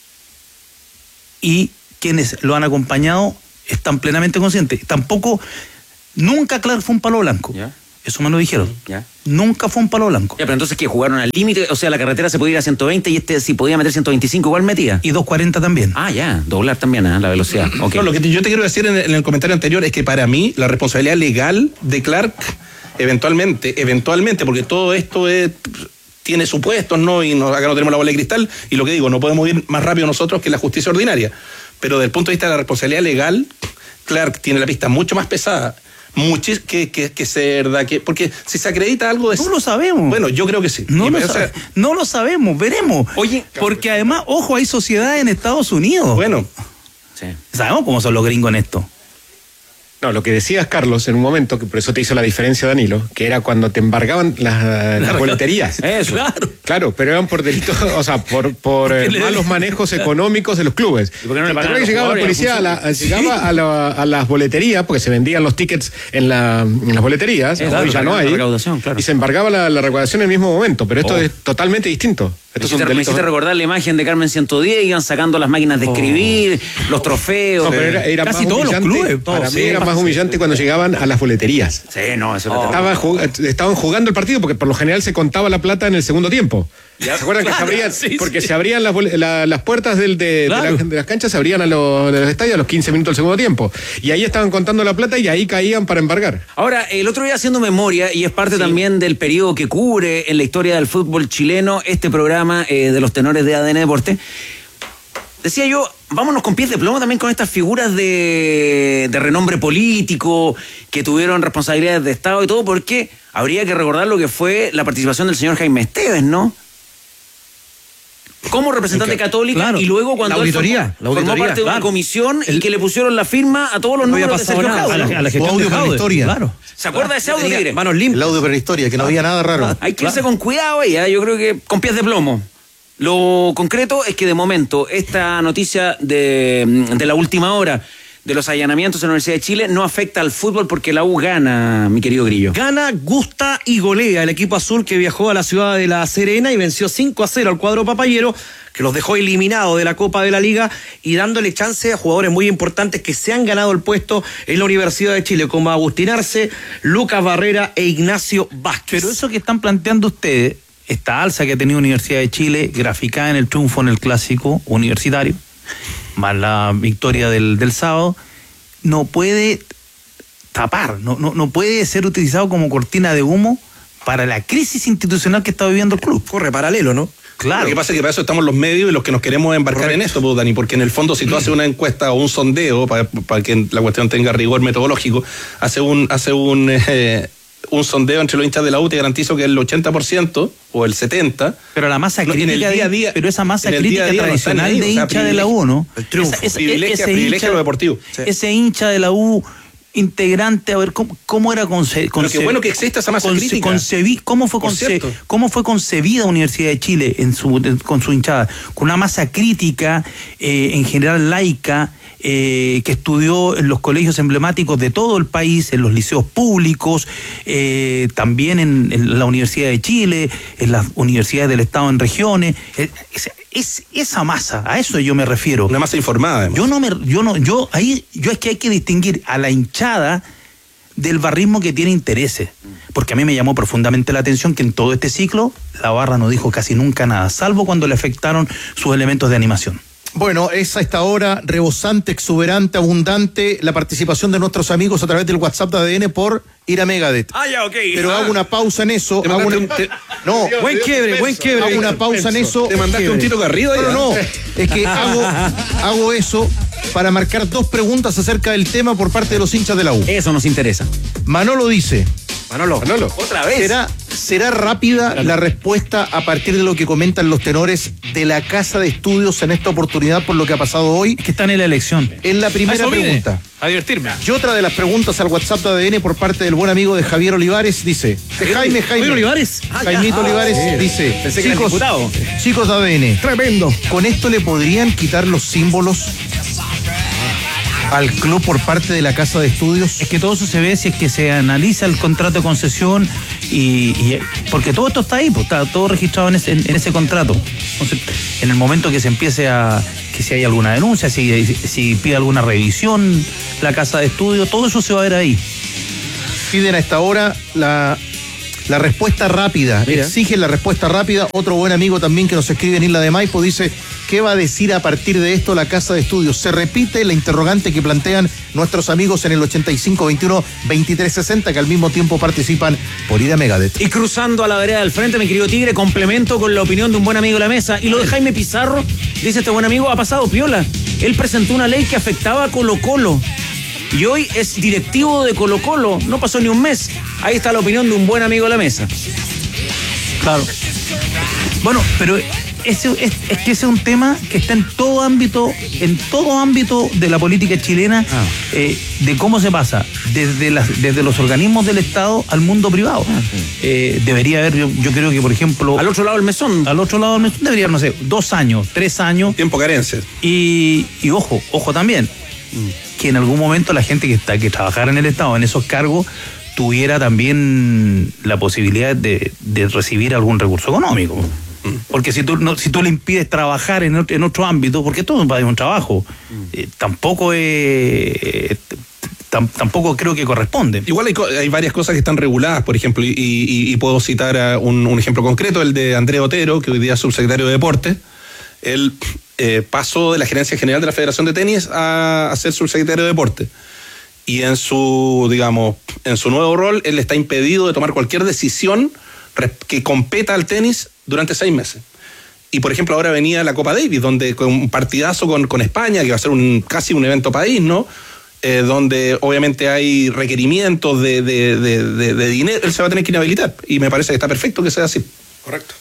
Y quienes lo han acompañado están plenamente conscientes. Tampoco, nunca Clark fue un palo blanco. ¿Ya? Eso me lo dijeron. ¿Ya? Nunca fue un palo blanco. Ya, pero entonces que jugaron al límite, o sea, la carretera se podía ir a ciento veinte y este si podía meter ciento veinticinco igual metía. Y doscientos cuarenta también. Ah, ya, doblar también, ¿eh? La velocidad. Okay. No, lo que te- yo te quiero decir en el, en el comentario anterior es que para mí la responsabilidad legal de Clark, eventualmente, eventualmente, porque todo esto es... tiene supuestos, ¿no? Y no, acá no tenemos la bola de cristal, y lo que digo, no podemos ir más rápido nosotros que la justicia ordinaria. Pero desde el punto de vista de la responsabilidad legal, Clark tiene la pista mucho más pesada, muchis, que, que, que Cerda, que, porque si se acredita algo de... No lo sabemos. Bueno, yo creo que sí. No, Y, lo, o sea, sabe- no lo sabemos, veremos. Oye, porque además, ojo, hay sociedades en Estados Unidos. bueno, sí. Sabemos cómo son los gringos en esto. No, lo que decías, Carlos, en un momento, que por eso te hizo la diferencia, Danilo, que era cuando te embargaban las, las boleterías. Eso. Claro. Claro, pero eran por delitos, o sea, por, por eh, le- malos manejos económicos de los clubes. ¿Y por qué no le ¿Te pagaban acuerdas que a llegaba los la policía a, la- jugadores? llegaba a, la- a las boleterías, porque se vendían los tickets en, la, en las boleterías, Eh, hoy claro, ya la- no la hay, recaudación, claro. y se embargaba la, la recaudación en el mismo momento, pero esto Oh. es totalmente distinto. Me Estos hiciste, son me delitos. hiciste recordar la imagen de Carmen ciento diez, iban sacando las máquinas de escribir, los trofeos. No, pero era, era Casi más todos los humillante, clubes, para todos, mí sí. era más humillante cuando llegaban a las boleterías. Sí, no, eso era Estaba jug- estaban jugando el partido porque por lo general se contaba la plata en el segundo tiempo. ¿Se acuerdan que se abrían? sí, porque sí. se abrían las, bol- la- las puertas del, de, Claro. de, la- de las canchas, se abrían a los, de los estadios a los quince minutos del segundo tiempo. Y ahí estaban contando la plata y ahí caían para embargar. Ahora, el otro día haciendo memoria, y es parte también del periodo que cubre en la historia del fútbol chileno este programa eh, de los tenores de A D N Deporte, decía yo, vámonos con pies de plomo también con estas figuras de, de renombre político, que tuvieron responsabilidades de Estado y todo, porque habría que recordar lo que fue la participación del señor Jaime Esteves, ¿no? Como representante católico, claro. y luego cuando La él auditoría, formó, la auditoría, formó parte de una claro. comisión y que le pusieron la firma a todos los No había números de pasado Sergio nada. A la, Jaude. a la gestión audio de para la Jaude, historia. Claro. ¿Se acuerda de ese audio, Tenía Tigre? manos El limpias. audio para la historia, que no había nada raro. Hay que irse con cuidado ahí, ¿eh? Yo creo que con pies de plomo. Lo concreto es que de momento esta noticia de, de la última hora de los allanamientos en la Universidad de Chile no afecta al fútbol porque la U gana, mi querido Grillo. Gana, gusta y golea el equipo azul que viajó a la ciudad de La Serena y venció cinco a cero al cuadro papayero, que los dejó eliminados de la Copa de la Liga y dándole chance a jugadores muy importantes que se han ganado el puesto en la Universidad de Chile, como Agustín Arce, Lucas Barrera e Ignacio Vázquez. Pero eso que están planteando ustedes, esta alza que ha tenido Universidad de Chile, graficada en el triunfo en el clásico universitario, más la victoria del, del sábado, no puede tapar, no, no, no puede ser utilizado como cortina de humo para la crisis institucional que está viviendo el club. Corre paralelo, ¿no? Claro. Lo que pasa es que para eso estamos los medios y los que nos queremos embarcar Correcto. en esto, pues, Dani, porque en el fondo si tú haces una encuesta o un sondeo, para, para que la cuestión tenga rigor metodológico, hace un, hace un, eh, un sondeo entre los hinchas de la U, te garantizo que el ochenta por ciento o el setenta por ciento. Pero la masa No, en crítica, el día a de- día- pero esa masa en el día crítica a día no están tradicional ahí, de o sea, hincha de la U, ¿no? el triunfo, Esa- esa- privilegia- ese privilegia hincha- lo deportivo. Sí. Ese hincha de la U integrante, a ver, ¿cómo, cómo era conce, Pero qué bueno que exista esa masa crítica. concebi- ¿cómo, fue Por conce- cierto. ¿Cómo fue concebida Universidad de Chile en su, en- con su hinchada? Con una masa crítica, eh, en general laica, eh, que estudió en los colegios emblemáticos de todo el país, en los liceos públicos, eh, también en, en la Universidad de Chile, en las universidades del Estado en regiones. Eh, Es, es- esa masa, a eso yo me refiero. Una masa informada, además. Yo no me, yo no, yo ahí, yo es que hay que distinguir a la hinchada del barrismo que tiene intereses. Porque a mí me llamó profundamente la atención que en todo este ciclo la barra no dijo casi nunca nada, salvo cuando le afectaron sus elementos de animación. Bueno, es a esta hora rebosante, exuberante, abundante la participación de nuestros amigos a través del WhatsApp de A D N por ir a Megadeth. Ah, ya, ok. Pero hago una pausa en eso. Te hago mandaste una- un- te- No, Buen quiebre, buen quiebre. hago una pausa en eso. Te mandaste un Tito Garrido. No, ya. no, no. Es que hago, hago eso para marcar dos preguntas acerca del tema por parte de los hinchas de la U. Eso nos interesa. Manolo dice, Manolo. Manolo. Otra vez. ¿será, ¿Será rápida la respuesta a partir de lo que comentan los tenores de la Casa de Estudios en esta oportunidad por lo que ha pasado hoy? Que están en la elección. En la primera pregunta. A divertirme. Y otra de las preguntas al WhatsApp de A D N por parte del buen amigo de Javier Olivares dice, de Jaime Jaime. ¿Javier Olivares? Ah, Jaimito ah, Olivares oh, dice, pensé que chicos, era diputado. Chicos de A D N. Tremendo. ¿Con esto le podrían quitar los símbolos al club por parte de la Casa de Estudios? Es que todo eso se ve si es que se analiza el contrato de concesión y, y porque todo esto está ahí, pues, está todo registrado en ese, en, en ese contrato. Entonces, en el momento que se empiece a, que si hay alguna denuncia, si, si, si pide alguna revisión la Casa de Estudios, todo eso se va a ver ahí. Piden a esta hora la, la respuesta rápida. Mira. Exigen la respuesta rápida. Otro buen amigo también que nos escribe en Isla de Maipo dice, ¿qué va a decir a partir de esto la Casa de Estudios? Se repite la interrogante que plantean nuestros amigos en el ochenta y cinco veintiuno veintitrés sesenta, que al mismo tiempo participan por ir a Megadeth. Y cruzando a la vereda del frente, mi querido Tigre, complemento con la opinión de un buen amigo de la mesa. Y lo de Jaime Pizarro, dice este buen amigo, ha pasado piola. Él presentó una ley que afectaba a Colo Colo. Y hoy es directivo de Colo Colo. No pasó ni un mes. Ahí está la opinión de un buen amigo de la mesa. Claro. Bueno, pero ese, es, es que ese es un tema que está en todo ámbito, en todo ámbito de la política chilena, ah. eh, de cómo se pasa desde, las, desde los organismos del Estado al mundo privado. Ah, sí. eh, debería haber, yo, yo creo que, por ejemplo... Al otro lado del mesón. Al otro lado del mesón debería haber, no sé, dos años, tres años. Tiempo carencia. Y, y ojo, ojo también, mm. que en algún momento la gente que, está, que trabajara en el Estado, en esos cargos, tuviera también la posibilidad de, de recibir algún recurso económico. Porque si tú no, si tú le impides trabajar en otro, en otro ámbito, porque todo es un trabajo, eh, tampoco eh, tam, tampoco creo que corresponde. Igual hay, hay varias cosas que están reguladas, por ejemplo, y, y, y puedo citar a un, un ejemplo concreto, el de Andrés Otero, que hoy día es subsecretario de Deportes. Él eh, pasó de la gerencia general de la Federación de Tenis a, a ser subsecretario de Deportes. Y en su, digamos, en su nuevo rol, él está impedido de tomar cualquier decisión que competa al tenis durante seis meses. Y por ejemplo ahora venía la Copa Davis, donde con un partidazo con, con España, que va a ser un, casi un evento país, ¿no? Eh, donde obviamente hay requerimientos de, de, de, de, de dinero, él se va a tener que inhabilitar. Y me parece que está perfecto que sea así. Correcto.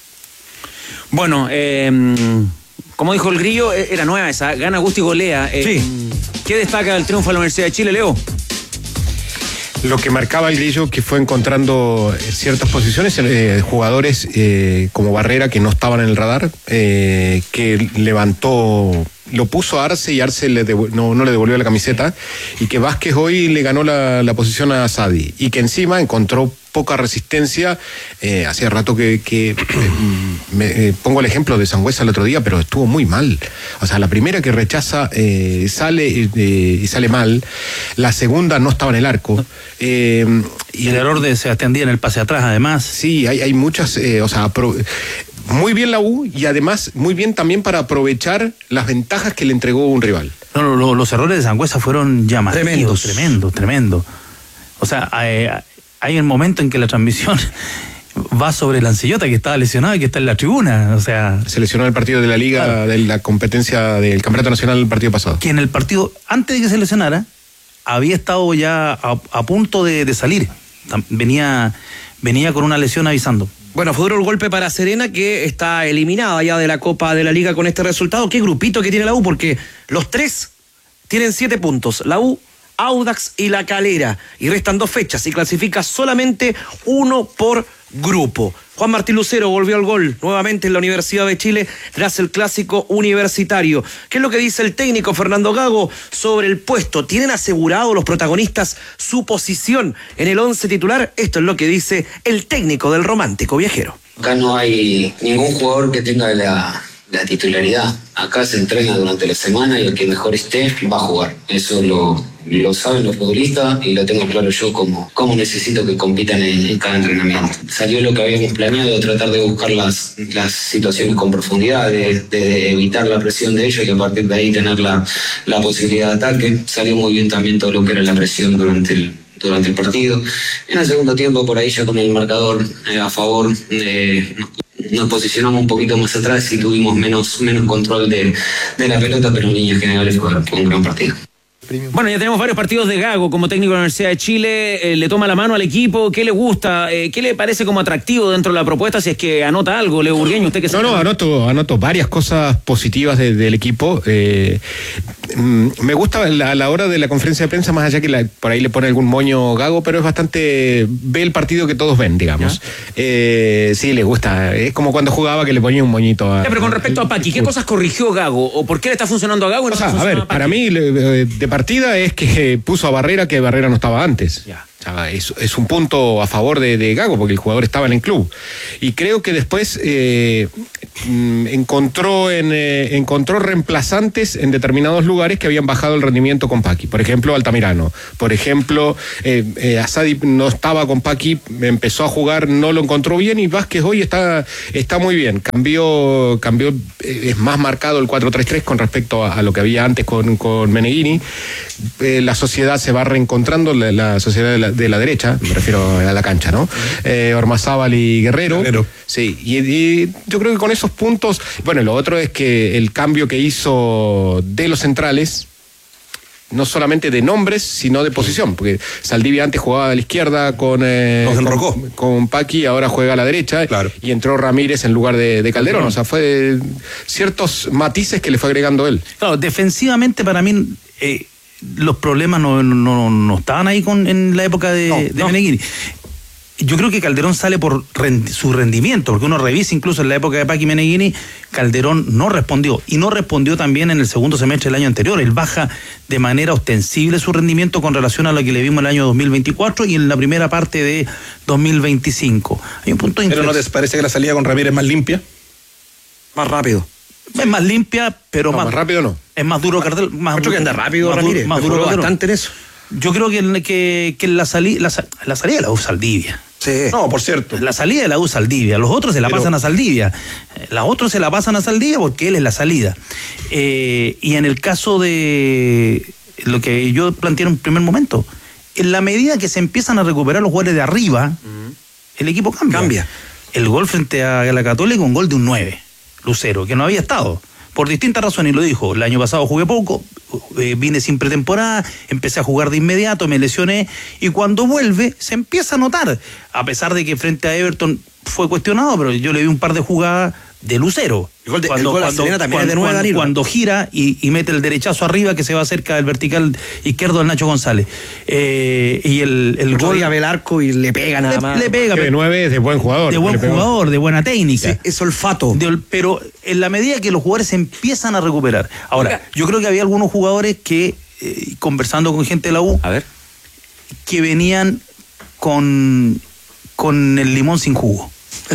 Bueno, eh, como dijo el Grillo, era nueva esa, gana Gusti Golea. Eh, sí. ¿Qué destaca del triunfo de la Universidad de Chile, Leo? Lo que marcaba el Grillo, que fue encontrando ciertas posiciones, eh, jugadores eh, como Barrera que no estaban en el radar, eh, que levantó, lo puso a Arce y Arce le devu- no, no le devolvió la camiseta, y que Vázquez hoy le ganó la, la posición a Sadi, y que encima encontró poca resistencia. Eh, hacía rato que, que eh, me, eh, pongo el ejemplo de Sangüesa el otro día, pero estuvo muy mal. O sea, la primera que rechaza eh, sale eh, y sale mal, la segunda no estaba en el arco. Eh, y el error de Sebastián Díaz en el pase atrás, además. Sí, hay, hay muchas, eh, o sea, pro, muy bien la U, y además muy bien también para aprovechar las ventajas que le entregó un rival. No, no, no, los errores de Sangüesa fueron llamativos, tremendos, tremendo, tremendo. O sea, eh, hay un momento en que la transmisión va sobre Lancillota, que estaba lesionado y que está en la tribuna. O sea, se lesionó en el partido de la Liga, claro, de la competencia del Campeonato Nacional el partido pasado. Que en el partido, antes de que se lesionara, había estado ya a, a punto de, de salir. Venía, venía con una lesión avisando. Bueno, fue duro el golpe para Serena, que está eliminada ya de la Copa de la Liga con este resultado. Qué grupito que tiene la U, porque los tres tienen siete puntos. La U, Audax y La Calera. Y restan dos fechas y clasifica solamente uno por grupo. Juan Martín Lucero volvió al gol nuevamente en la Universidad de Chile tras el clásico universitario. ¿Qué es lo que dice el técnico Fernando Gago sobre el puesto? ¿Tienen asegurado los protagonistas su posición en el once titular? Esto es lo que dice el técnico del Romántico Viajero. Acá no hay ningún jugador que tenga la, la titularidad. Acá se entrena durante la semana y el que mejor esté va a jugar. Eso lo, lo saben los futbolistas y lo tengo claro yo como, como necesito que compitan en, en cada entrenamiento. Salió lo que habíamos planeado, tratar de buscar las, las situaciones con profundidad, de, de evitar la presión de ellos y a partir de ahí tener la, la posibilidad de ataque. Salió muy bien también todo lo que era la presión durante el durante el partido. En el segundo tiempo, por ahí ya con el marcador eh, a favor, eh, nos posicionamos un poquito más atrás y tuvimos menos, menos control de, de la pelota, pero en líneas generales fue un gran partido. premio. Bueno, ya tenemos varios partidos de Gago como técnico de la Universidad de Chile. Eh, le toma la mano al equipo. ¿Qué le gusta? Eh, ¿Qué le parece como atractivo dentro de la propuesta? Si es que anota algo, Leo Burgueño, usted que No, no, anoto, anoto varias cosas positivas de, del equipo. Eh, me gusta la, a la hora de la conferencia de prensa, más allá que la, por ahí le pone algún moño Gago, pero es bastante, ve el partido que todos ven, digamos. Eh, sí, le gusta. Es como cuando jugaba que le ponía un moñito a... Ya, pero con respecto a Paqui, ¿qué cosas corrigió Gago? ¿O por qué le está funcionando a Gago y no O sea, está a funcionando ver, a Paqui? para mí le- de partida es que puso a Barrera que Barrera no estaba antes. Ya. O sea, es, es un punto a favor de, de Gago porque el jugador estaba en el club. Y creo que después eh, mm, encontró, en, eh, encontró reemplazantes en determinados lugares que habían bajado el rendimiento con Paqui. Por ejemplo, Altamirano. Por ejemplo, eh, eh, Asadi no estaba con Paqui, empezó a jugar, no lo encontró bien y Vázquez hoy está, está muy bien. Cambió, cambió eh, es más marcado el cuatro tres tres con respecto a, a lo que había antes con, con Meneghini. Eh, la sociedad se va reencontrando, la, la sociedad de la, de la derecha, me refiero a la cancha, ¿no? Eh, Ormazábal y Guerrero. Guerrero. Sí, y, y yo creo que con esos puntos, bueno, lo otro es que el cambio que hizo de los centrales, no solamente de nombres, sino de posición, porque Saldivia antes jugaba a la izquierda con, eh, Los enrocó. con, con Paqui, ahora juega a la derecha, Claro. y entró Ramírez en lugar de, de Calderón, o sea, fue ciertos matices que le fue agregando él. Claro, defensivamente para mí eh, los problemas no, no, no estaban ahí con, en la época de, No, de no. Meneghini. Yo creo que Calderón sale por rend- su rendimiento, porque uno revisa incluso en la época de Paqui Meneghini, Calderón no respondió, y no respondió también en el segundo semestre del año anterior. Él baja de manera ostensible su rendimiento con relación a lo que le vimos el año dos mil veinticuatro y en la primera parte de dos mil veinticinco. Hay un punto de Pero ¿no inflexión. te parece que la salida con Ramírez es más limpia? Más rápido. Es más limpia, pero No, más, más rápido no. es más duro Cardel, más Mucho que anda rápido, más, Ramírez. duro, más duro Mejoró Calderón. bastante en eso. Yo creo que, que, que la, sali, la, sa- la salida de la U Saldivia. Sí. No, por cierto. La salida de la U Saldivia. Los otros se la Pero- pasan a Saldivia. Eh, Los otros se la pasan a Saldivia porque él es la salida. Eh, y en el caso de lo que yo planteé en un primer momento, en la medida que se empiezan a recuperar los jugadores de arriba, el equipo cambia. Cambia. El gol frente a la Católica, un gol de un nueve, Lucero, que no había estado. Por distintas razones, y lo dijo, el año pasado jugué poco, eh, vine sin pretemporada, empecé a jugar de inmediato, me lesioné, y cuando vuelve se empieza a notar, a pesar de que frente a Everton fue cuestionado, pero yo le vi un par de jugadas de Lucero. El gol de- el gol de la Serena también es de nueve, cuando, Danilo. cuando gira y, y mete el derechazo arriba que se va cerca del vertical izquierdo del Nacho González. Eh, y el, el El gol gol ve el arco y le pega nada le, más. le pega, Que de pero- nueve es de buen jugador. de buen le pegó. jugador, de buena técnica. Sí, es olfato. De- pero en la medida que los jugadores se empiezan a recuperar. Ahora, Oiga. yo creo que había algunos jugadores que, eh, conversando con gente de la U, A ver. que venían con, con el limón sin jugo.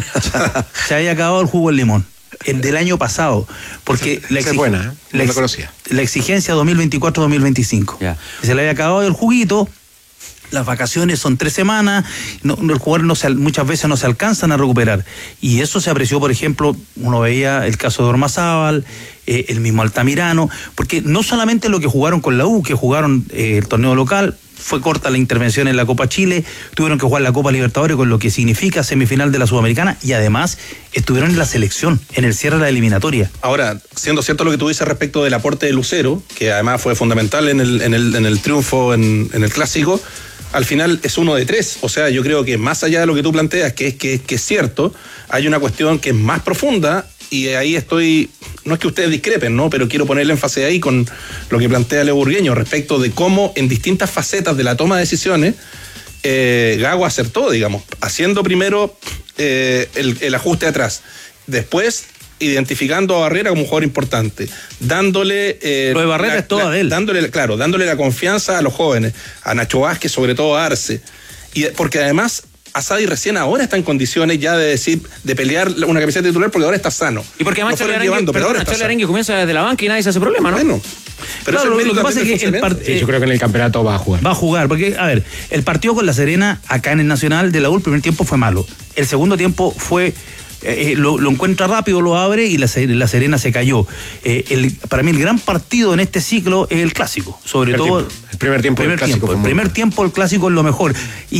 Se había acabado el jugo del limón. El del año pasado. Porque la, Esa es exig- buena, ¿eh? No la la ex- conocía. la exigencia dos mil veinticuatro dos mil veinticinco. Ya. Se le había acabado el juguito. Las vacaciones son tres semanas, no, no, el jugador no se, al- muchas veces no se alcanzan a recuperar. Y eso se apreció, por ejemplo, uno veía el caso de Ormazábal, eh, el mismo Altamirano, porque no solamente lo que jugaron con la U, que jugaron eh, el torneo local, fue corta la intervención en la Copa Chile, tuvieron que jugar la Copa Libertadores con lo que significa semifinal de la Sudamericana y además estuvieron en la selección, en el cierre de la eliminatoria. Ahora, siendo cierto lo que tú dices respecto del aporte de Lucero, que además fue fundamental en el, en el, en el triunfo en, en el Clásico, al final es uno de tres. O sea, yo creo que más allá de lo que tú planteas, que es que, que es cierto, hay una cuestión que es más profunda y ahí estoy, no es que ustedes discrepen, ¿no? Pero quiero ponerle énfasis ahí con lo que plantea Leo Burgueño respecto de cómo en distintas facetas de la toma de decisiones eh, Gago acertó, digamos, haciendo primero eh, el, el ajuste atrás, después identificando a Barrera como un jugador importante, dándole eh, Lo de Barrera la- es todo la- de él. dándole, claro, dándole la confianza a los jóvenes, a Nacho Vázquez, sobre todo a Arce, y porque además Asadi recién ahora está en condiciones ya de decir, de pelear una camiseta titular porque ahora está sano. Y porque además Lo fueron Charlie llevando, pero ahora Arangue, está Charlie sano. Arangue comienza desde la banca y nadie se hace problema, ¿no? Bueno, pero Claro, eso es lo que mérito pasa también es que del el funcionamiento. part- Sí, yo creo que en el campeonato va a jugar. Va a jugar, porque, a ver, el partido con la Serena acá en el Nacional de la U, el primer tiempo fue malo. El segundo tiempo fue, eh, lo, lo encuentra rápido, lo abre y la, Se- la Serena se cayó. Eh, el, para mí el gran partido en este ciclo es el Clásico, sobre Primer todo... tiempo. El primer tiempo del primer Clásico tiempo. fue El muy primer bueno. tiempo el Clásico es lo mejor. Y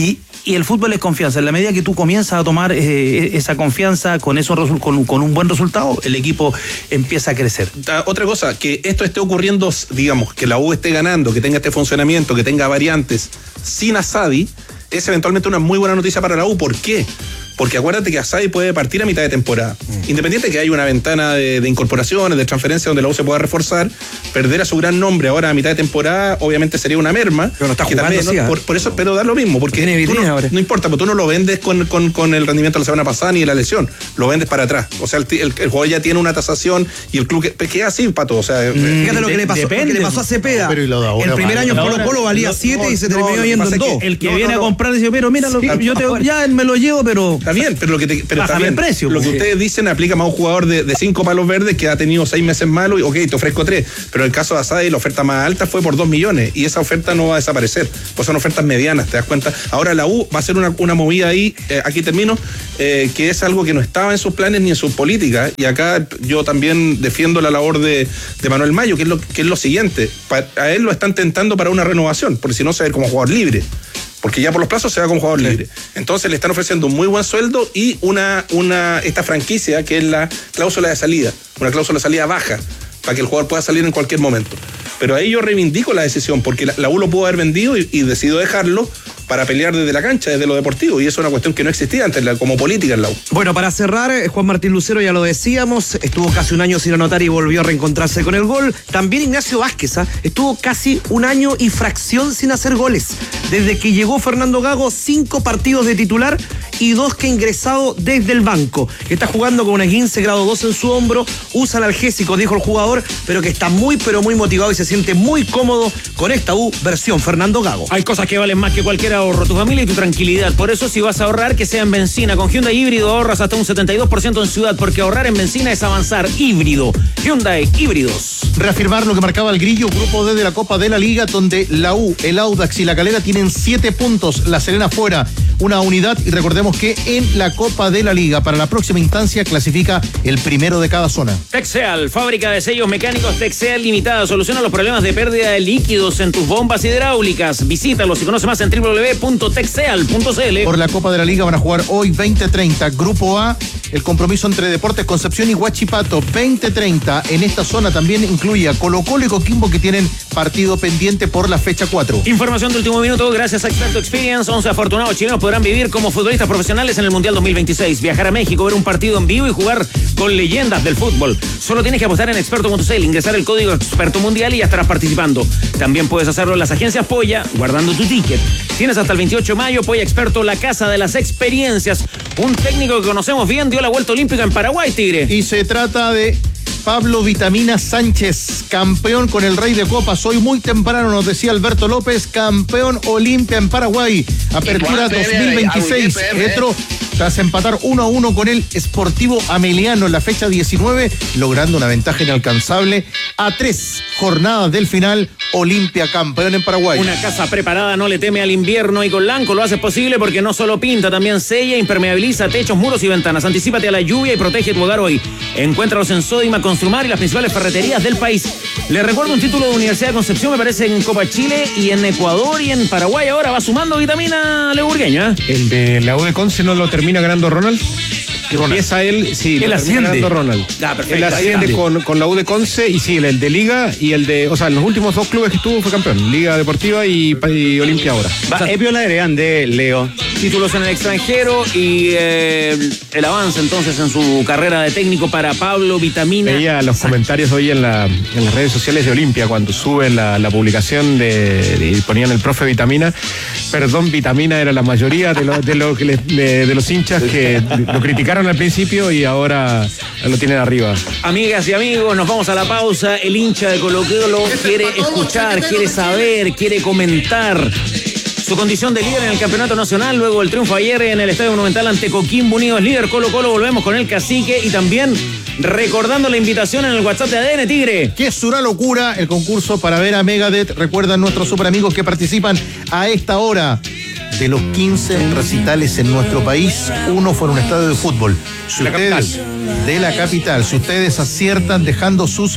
Y el fútbol es confianza. En la medida que tú comienzas a tomar eh, esa confianza con, esos resu- con, con un buen resultado, el equipo empieza a crecer. Ah, otra cosa, que esto esté ocurriendo, digamos, que la U esté ganando, que tenga este funcionamiento, que tenga variantes sin Asadi, es eventualmente una muy buena noticia para la U. ¿Por qué? Porque acuérdate que Asadi puede partir a mitad de temporada. Mm. Independiente de que hay una ventana de, de incorporaciones, de transferencias donde la U se pueda reforzar, perder a su gran nombre ahora a mitad de temporada obviamente sería una merma. Pero no está que jugando, también, sí, ¿no? por, por eso, pero da lo mismo, porque Tiene tú no, ahora. no importa, pero tú no lo vendes con, con, con el rendimiento de la semana pasada ni de la lesión, lo vendes para atrás. O sea, el, el, el jugador ya tiene una tasación y el club que, que es así, Pato. O sea, mm, fíjate lo que le pasó, lo que le pasó a Cepeda. No, pero y lo de ahora el primer vale, año ahora Colo Colo vale. valía siete no, y se terminó no, yendo en dos. El que no, viene no, no. a comprar dice, pero mira, lo, Sí, yo te, ya me lo llevo, pero... Está bien, pero lo que te, pero está Bájame bien. el precio. Lo que porque... ustedes dicen aplica más a un jugador de, de cinco palos verdes que ha tenido seis meses malos y ok, te ofrezco tres. Pero en el caso de Asadi, la oferta más alta fue por dos millones y esa oferta no va a desaparecer. Pues son ofertas medianas, ¿te das cuenta? Ahora la U va a hacer una, una movida ahí, eh, aquí termino, eh, que es algo que no estaba en sus planes ni en sus políticas. Y acá yo también defiendo la labor de, de Manuel Mayo, que es lo, que es lo siguiente. Pa, a él lo están tentando para una renovación, porque si no se va a ir como jugador libre. Porque ya por los plazos se va como jugador sí. libre. Entonces le están ofreciendo un muy buen sueldo y una, una esta franquicia que es la cláusula de salida, una cláusula de salida baja, para que el jugador pueda salir en cualquier momento. Pero ahí yo reivindico la decisión, porque la, la U lo pudo haber vendido y, y decidió dejarlo para pelear desde la cancha, desde lo deportivo, y eso es una cuestión que no existía antes la, como política en la U. Bueno, para cerrar, Juan Martín Lucero, ya lo decíamos, estuvo casi un año sin anotar y volvió a reencontrarse con el gol. También Ignacio Vázquez, ¿eh? estuvo casi un año y fracción sin hacer goles. Desde que llegó Fernando Gago, cinco partidos de titular y dos que ha ingresado desde el banco. Está jugando con un esguince grado dos en su hombro, usa analgésico, dijo el jugador, pero que está muy, pero muy motivado y se siente muy cómodo con esta U versión Fernando Gago. Hay cosas que valen más que cualquier ahorro, tu familia y tu tranquilidad. Por eso, si vas a ahorrar, que sea en benzina. Con Hyundai Híbrido ahorras hasta un setenta y dos por ciento en ciudad, porque ahorrar en benzina es avanzar. Híbrido. Hyundai Híbridos. Reafirmar lo que marcaba el Grillo, grupo D de la Copa de la Liga, donde la U, el Audax y la Calera tienen siete puntos, la Serena fuera una unidad, y recordemos que en la Copa de la Liga, para la próxima instancia, clasifica el primero de cada zona. Texeal, fábrica de sellos mecánicos Texeal Limitada, soluciona los problemas de pérdida de líquidos en tus bombas hidráulicas. Visítalos y conoce más en doble u doble u doble u punto texeal punto c l. Por la Copa de la Liga van a jugar hoy veinte treinta, Grupo A, el compromiso entre Deportes Concepción y Huachipato, veinte treinta. En esta zona también incluye a Colo Colo y Coquimbo, que tienen partido pendiente por la fecha cuatro. Información de último minuto, gracias a Experto Experience. once afortunados chilenos podrán vivir como futbolistas profesionales en el Mundial dos mil veintiséis. Viajar a México, ver un partido en vivo y jugar con leyendas del fútbol. Solo tienes que apostar en experto punto c l, ingresar el código Experto Mundial y ya estarás participando. También puedes hacerlo en las agencias Polla, guardando tu ticket. Tienes hasta el veintiocho de mayo, Polla Experto, la casa de las experiencias. Un técnico que conocemos bien dio la vuelta olímpica en Paraguay, Tigre. Y se trata de Pablo Vitamina Sánchez, campeón con el Rey de Copas. Hoy muy temprano nos decía Alberto López, campeón Olimpia en Paraguay. Apertura dos mil veintiséis. Retro tras empatar uno a uno con el Sportivo Ameliano en la fecha diecinueve, logrando una ventaja inalcanzable a tres jornadas del final. Olimpia campeón en Paraguay. Una casa preparada no le teme al invierno y con Lanco lo hace posible, porque no solo pinta, también sella, impermeabiliza techos, muros y ventanas. Anticípate a la lluvia y protege tu hogar hoy. Encuéntralos en Sodima, Construmar y las principales ferreterías del país. Les recuerdo un título de Universidad de Concepción, me parece, en Copa Chile y en Ecuador y en Paraguay. Ahora va sumando Vitamina Leburgueña. El de la U de Conce no lo termina ganando Ronald. Empieza él, sí, él asciende. Ronald. Ah, perfecto. Él asciende con, con la U de Conce y sí, el, el de Liga y el de, o sea, en los últimos dos clubes que estuvo fue campeón, Liga Deportiva y, y Olimpia ahora. Va, es viola de Leo. Títulos en el extranjero y eh, el avance entonces en su carrera de técnico para Pablo Vitamina. Veía los comentarios hoy en, la, en las redes sociales de Olimpia cuando suben la, la publicación de, de ponían el profe Vitamina. Perdón, Vitamina era la mayoría de, lo, de, lo que le, de, de los hinchas que lo criticaron al principio y ahora lo tienen arriba. Amigas y amigos, nos vamos a la pausa. El hincha de Colo Colo quiere escuchar, quiere saber, quiere comentar su condición de líder en el campeonato nacional luego del triunfo ayer en el Estadio Monumental ante Coquimbo Unido. Líder Colo Colo, volvemos con el cacique y también recordando la invitación en el WhatsApp de A D N, Tigre. Que es una locura el concurso para ver a Megadeth. Recuerdan nuestros super amigos que participan a esta hora. De los quince recitales en nuestro país, uno fue en un estadio de fútbol. Si la ustedes, capital. de la capital, si ustedes aciertan dejando sus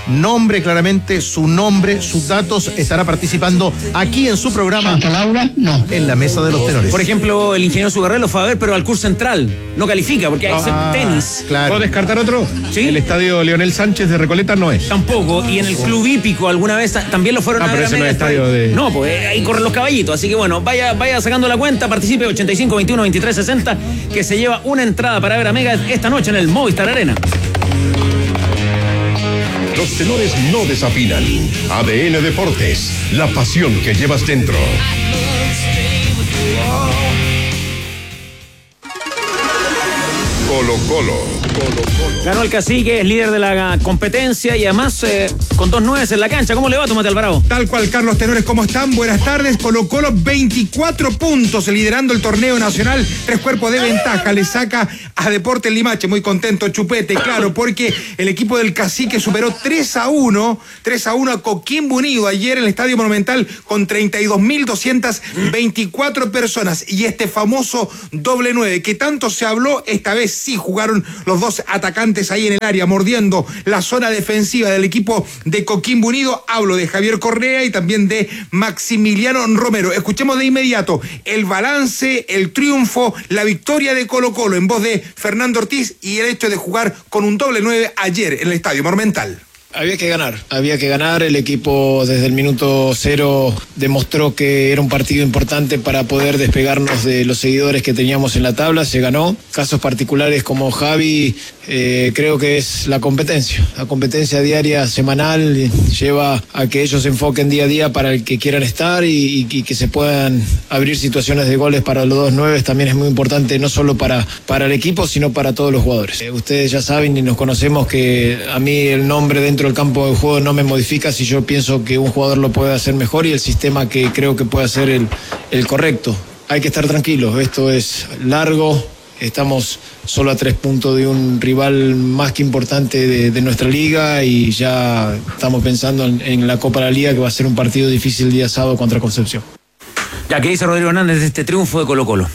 nombre claramente, su nombre, sus datos, estará participando aquí en su programa. Santa Laura, no. En la mesa de los tenores. Por ejemplo, el ingeniero Zugarré lo fue a ver, pero al curso central no califica porque hay Ah, tenis. claro. ¿Puedo descartar otro? ¿Sí? El estadio Leonel Sánchez de Recoleta no es. Tampoco. Y en el club hípico alguna vez ta- también lo fueron Ah, a ver. pero a ese no es media estadio tarde. de- No, pues eh, ahí corren los caballitos. Así que bueno, vaya, vaya sacando la cuenta, participe ochenta y cinco, veintiuno, veintitrés, sesenta, que se lleva una entrada para ver a Mega esta noche en el Movistar Arena. Los tenores no desafinan. A D N Deportes, la pasión que llevas dentro. Colo Colo. Ganó el Cacique, es líder de la competencia y además eh, con dos nueves en la cancha. ¿Cómo le va, Tomate Alvarado? Tal cual, Carlos Tenores, ¿cómo están? Buenas tardes. Colo Colo, veinticuatro puntos, liderando el torneo nacional. Tres cuerpos de ventaja. Le saca a Deportes Limache. Muy contento, Chupete, claro, porque el equipo del Cacique superó tres a uno. tres a uno a Coquimbo Unido ayer en el Estadio Monumental con treinta y dos mil doscientas veinticuatro personas. Y este famoso doble nueve que tanto se habló, esta vez sí jugaron los dos atacantes ahí en el área, mordiendo la zona defensiva del equipo de Coquimbo Unido. Hablo de Javier Correa y también de Maximiliano Romero. Escuchemos de inmediato el balance, el triunfo, la victoria de Colo Colo en voz de Fernando Ortiz y el hecho de jugar con un doble nueve ayer en el Estadio Monumental. Había que ganar, había que ganar. El equipo desde el minuto cero demostró que era un partido importante para poder despegarnos de los seguidores que teníamos en la tabla. Se ganó. Casos particulares como Javi, eh, creo que es la competencia. La competencia diaria, semanal, lleva a que ellos se enfoquen día a día para el que quieran estar y, y, y que se puedan abrir situaciones de goles para los dos nueve. También es muy importante, no solo para, para el equipo, sino para todos los jugadores. Eh, ustedes ya saben y nos conocemos que a mí el nombre dentro del campo de juego no me modifica si yo pienso que un jugador lo puede hacer mejor y el sistema que creo que puede ser el, el correcto. Hay que estar tranquilos, esto es largo, estamos solo a tres puntos de un rival más que importante de, de nuestra liga y ya estamos pensando en, en la Copa de la Liga, que va a ser un partido difícil el día sábado contra Concepción. Ya, ¿qué dice Rodrigo Hernández de este triunfo de Colo Colo?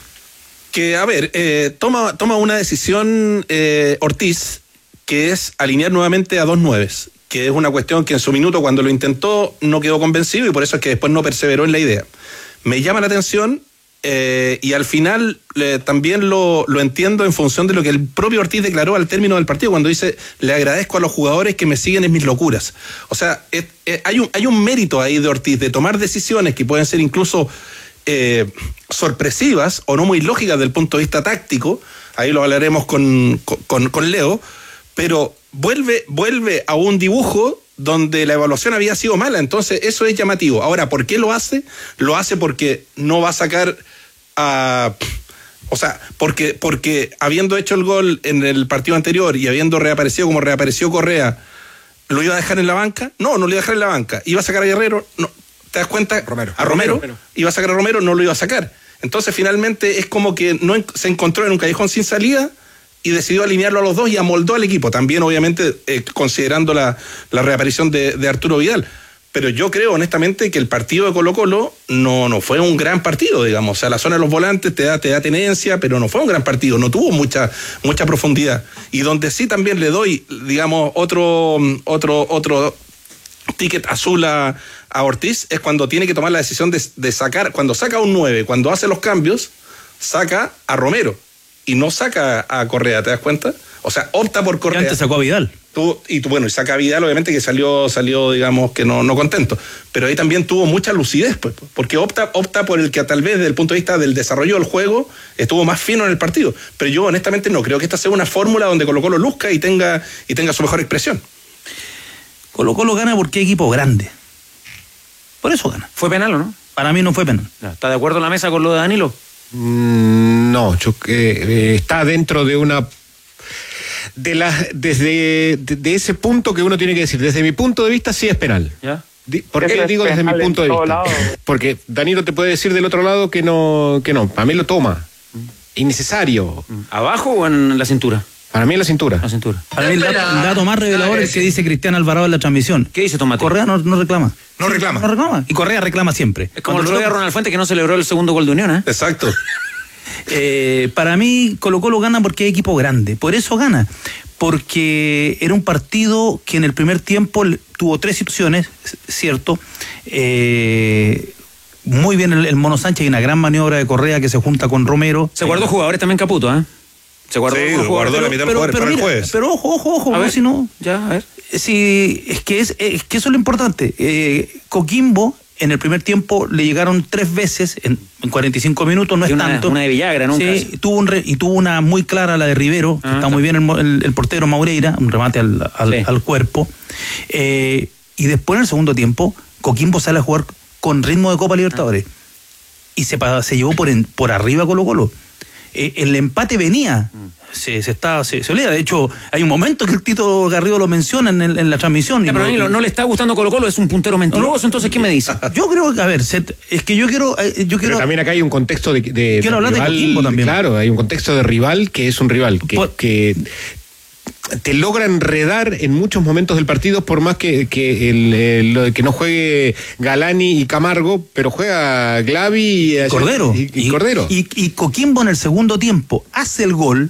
Que, a ver, eh, toma, toma una decisión eh, Ortiz, que es alinear nuevamente a dos nueves, que es una cuestión que en su minuto cuando lo intentó no quedó convencido y por eso es que después no perseveró en la idea. Me llama la atención eh, y al final eh, también lo, lo entiendo en función de lo que el propio Ortiz declaró al término del partido cuando dice: le agradezco a los jugadores que me siguen en mis locuras. O sea, es, es, hay, un, hay un mérito ahí de Ortiz de tomar decisiones que pueden ser incluso eh, sorpresivas o no muy lógicas desde el punto de vista táctico. Ahí lo hablaremos con, con, con Leo. Pero vuelve, vuelve a un dibujo donde la evaluación había sido mala, entonces eso es llamativo. Ahora, ¿por qué lo hace? Lo hace porque no va a sacar a... O sea, porque, porque habiendo hecho el gol en el partido anterior y habiendo reaparecido como reapareció Correa, ¿lo iba a dejar en la banca? No, no lo iba a dejar en la banca. ¿Iba a sacar a Guerrero? No. ¿Te das cuenta? Romero. A Romero. Romero. Iba a sacar a Romero, no lo iba a sacar. Entonces, finalmente, es como que no en, se encontró en un callejón sin salida y decidió alinearlo a los dos y amoldó al equipo. También, obviamente, eh, considerando la, la reaparición de, de Arturo Vidal. Pero yo creo, honestamente, que el partido de Colo-Colo no, no fue un gran partido, digamos. O sea, la zona de los volantes te da, te da tenencia, pero no fue un gran partido. No tuvo mucha, mucha profundidad. Y donde sí también le doy, digamos, otro, otro, otro ticket azul a, a Ortiz es cuando tiene que tomar la decisión de, de sacar, cuando saca un nueve, cuando hace los cambios, saca a Romero. Y no saca a Correa, ¿te das cuenta? O sea, opta por Correa. Y antes sacó a Vidal. Tú, y tú, bueno, y saca a Vidal, obviamente, que salió, salió digamos, que no, no contento. Pero ahí también tuvo mucha lucidez, pues, porque opta, opta por el que tal vez desde el punto de vista del desarrollo del juego estuvo más fino en el partido. Pero yo, honestamente, no creo que esta sea una fórmula donde Colo Colo luzca y tenga, y tenga su mejor expresión. Colo Colo gana porque es equipo grande. Por eso gana. ¿Fue penal o no? Para mí no fue penal. ¿Está de acuerdo en la mesa con lo de Danilo? Mm, no, yo, eh, está dentro de una... de la, desde de, de ese punto que uno tiene que decir, desde mi punto de vista sí es penal. ¿Ya? ¿Por qué digo desde mi punto de vista? lados. Porque Danilo te puede decir del otro lado que no, que no. Para mí lo toma. Innecesario. ¿Abajo o en la cintura? Para mí en la cintura. La cintura. Para mí el dato, el dato más revelador es el que dice Cristian Alvarado en la transmisión. ¿Qué dice Tomate? Correa no, no reclama. No reclama. No reclama. Y Correa reclama siempre. Es como Cuando el otro día lo- Ronald Fuente que no celebró el segundo gol de Unión, ¿eh? Exacto. Eh, para mí Colo Colo gana porque es equipo grande, por eso gana, porque era un partido que en el primer tiempo tuvo tres situaciones, cierto. Eh, muy bien el, el Mono Sánchez y una gran maniobra de Correa que se junta con Romero. Se guardó jugadores también Caputo, ¿eh? Se guardó, sí, jugadores, guardó la mitad de los jugadores para el jueves. Pero ojo, ojo, ojo, a ver, si no. Ya, a ver. Sí, es que, es, es que eso es lo importante. Eh, Coquimbo, en el primer tiempo, le llegaron tres veces en, en cuarenta y cinco minutos, no es una, tanto. Una de Villagra, ¿no? Sí, tuvo un re, y tuvo una muy clara, la de Rivero, ah, que está muy bien el, el, el portero Maureira, un remate al, al, sí. al cuerpo. Eh, y después, en el segundo tiempo, Coquimbo sale a jugar con ritmo de Copa Libertadores. Ah. Y se, se llevó por, en, por arriba Colo Colo. Eh, el empate venía, mm. se, se, está, se, se olvida. De hecho, hay un momento que el Tito Garrido lo menciona en, el, en la transmisión. Ya, y pero no, a mí no, no le está gustando Colo Colo, es un puntero mentiroso, no, entonces ¿qué me dice? Yo creo que, a ver, se, es que yo quiero... Yo quiero pero también acá hay un contexto de... de quiero de hablar rival, de Coquimbo también. Claro, hay un contexto de rival que es un rival, que... Por, que te logra enredar en muchos momentos del partido, por más que, que, el, el, que no juegue Galani y Camargo, pero juega Glavi y, y Cordero. Y, y, y Cordero. Y, y Coquimbo en el segundo tiempo hace el gol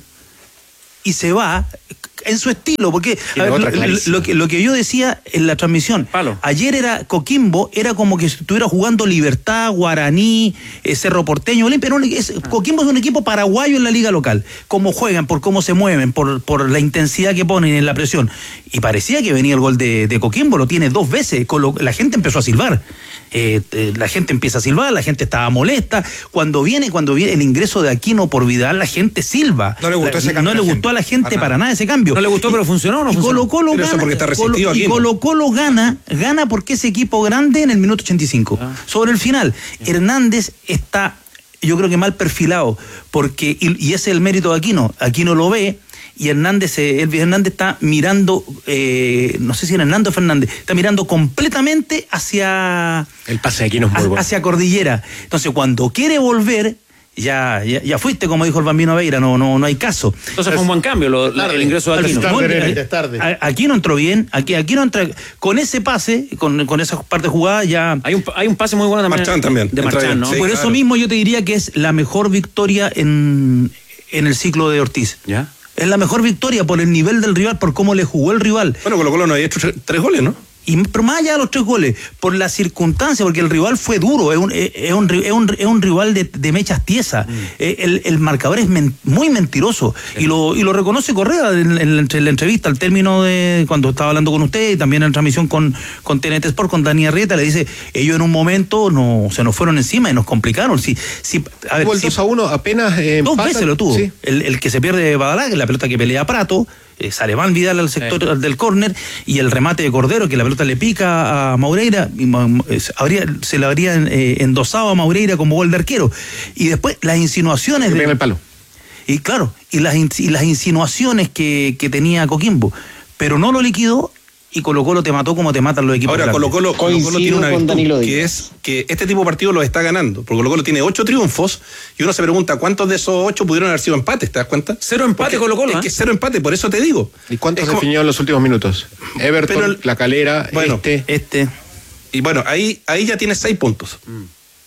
y se va en su estilo, porque a ver, lo, lo, que, lo que yo decía en la transmisión, Palo. ayer era Coquimbo, era como que estuviera jugando Libertad, Guaraní, eh, Cerro Porteño, Olimpia. No, es, ah. Coquimbo es un equipo paraguayo en la liga local, cómo juegan, por cómo se mueven, por, por la intensidad que ponen en la presión. Y parecía que venía el gol de, de Coquimbo, lo tiene dos veces, con lo, la gente empezó a silbar. Eh, eh, la gente empieza a silbar, la gente estaba molesta. Cuando viene, cuando viene el ingreso de Aquino por Vidal, la gente silba. No le gustó la, ese cambio. No le gustó a la gente para, para nada ese cambio. No le gustó, y, pero funcionó o no y funcionó. Colo -Colo gana, porque está resistido Colo, y Colo Colo gana, gana porque ese equipo grande en el minuto ochenta y cinco. Ah. Sobre el final, Hernández está, yo creo que mal perfilado, porque, y, y ese es el mérito de Aquino. Aquino lo ve. Y Hernández, Elvis Hernández está mirando, eh, no sé si era Hernando Fernández, está mirando completamente hacia... El pase de Aquino es muy hacia, bueno. Hacia Cordillera. Entonces, cuando quiere volver, ya, ya, ya fuiste, como dijo el Bambino Veira, no, no, no hay caso. Entonces fue un buen cambio lo, tarde, el ingreso de Aquino. No, no, aquí no entró bien, aquí, aquí no entra, con ese pase, con, con esa parte jugada ya... Hay un, hay un pase muy bueno también. Marchán también. De Marchán, ¿no? Sí, Por claro. eso mismo yo te diría que es la mejor victoria en, en el ciclo de Ortiz. ¿Ya? Es la mejor victoria por el nivel del rival, por cómo le jugó el rival. Bueno, Colo Colo no había hecho tres, tres goles, ¿no? Y, pero más allá de los tres goles, por la circunstancia, porque el rival fue duro, es un, es un, es un, es un rival de, de mechas tiesas. Mm. El, el marcador es men, muy mentiroso. Sí. Y, lo, y lo reconoce Correa en, en, en la entrevista, al término de cuando estaba hablando con usted, y también en transmisión con, con T N T Sport, con Dani Arrieta, le dice, ellos en un momento no, se nos fueron encima y nos complicaron. Si, si, a ver, tuvo el si, dos a uno apenas eh, Dos empatan. veces lo tuvo. Sí. El, el que se pierde Badalá, que es la pelota que pelea Prato, Eh, sale Van Vidal al sector sí. del córner, y el remate de Cordero, que la pelota le pica a Maureira, y, eh, habría, se le habría eh, endosado a Maureira como gol de arquero. Y después las insinuaciones de, de, el palo. Y claro, y las, y las insinuaciones que, que tenía Coquimbo, pero no lo liquidó. Y Colo Colo te mató como te matan los equipos. Ahora, Colo Colo, Colo Colo tiene una virtud, que es que este tipo de partidos los está ganando. Porque Colo Colo tiene ocho triunfos y uno se pregunta cuántos de esos ocho pudieron haber sido empates, ¿te das cuenta? Cero empate Colo Colo. Es ¿eh? que cero empate, por eso te digo. ¿Y cuántos como... definió en los últimos minutos? Everton, Pero el... La Calera, bueno, este. Este. Y bueno, ahí, ahí ya tienes seis puntos. Mm.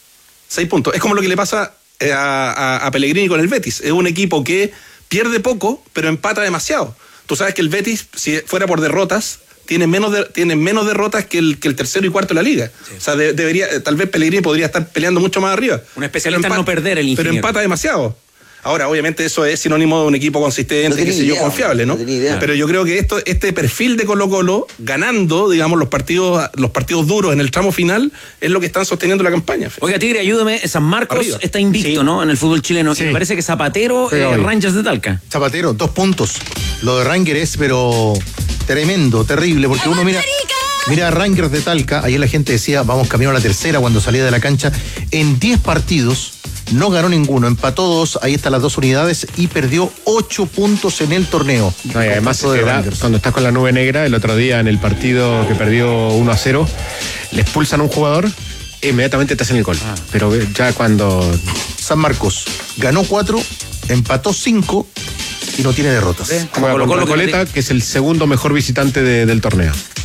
Seis puntos. Es como lo que le pasa a, a, a Pellegrini con el Betis. Es un equipo que pierde poco, pero empata demasiado. Tú sabes que el Betis, si fuera por derrotas, tiene menos, de, tiene menos derrotas que el, que el tercero y cuarto de la liga. Sí. O sea, de, debería, tal vez Pellegrini podría estar peleando mucho más arriba. Un especialista empata, en no perder el ingeniero. Pero empata demasiado. Ahora, obviamente, eso es sinónimo de un equipo consistente, no que sé yo, confiable, ¿no? no Pero yo creo que esto, este perfil de Colo Colo, ganando, digamos, los partidos, los partidos duros en el tramo final, es lo que están sosteniendo la campaña. Oiga, Tigre, ayúdame. San Marcos Arriba. está invicto, sí. ¿no? En el fútbol chileno. Sí. Me parece que Zapatero, eh, Rangers de Talca. Zapatero, dos puntos. Lo de Rangers es, pero tremendo, terrible, porque uno mira... Mira a Rangers de Talca, ayer la gente decía, vamos camino a la tercera cuando salía de la cancha. En diez partidos no ganó ninguno, empató dos, ahí están las dos unidades y perdió ocho puntos en el torneo. No, y además de da, cuando estás con la nube negra, el otro día en el partido que perdió uno a cero, le expulsan a un jugador, e inmediatamente te hacen el gol. Ah. Pero ya cuando... San Marcos ganó cuatro, empató cinco y no tiene derrotas. ¿Eh? Como Colo Colo Coleta, que es el segundo mejor visitante de, del torneo.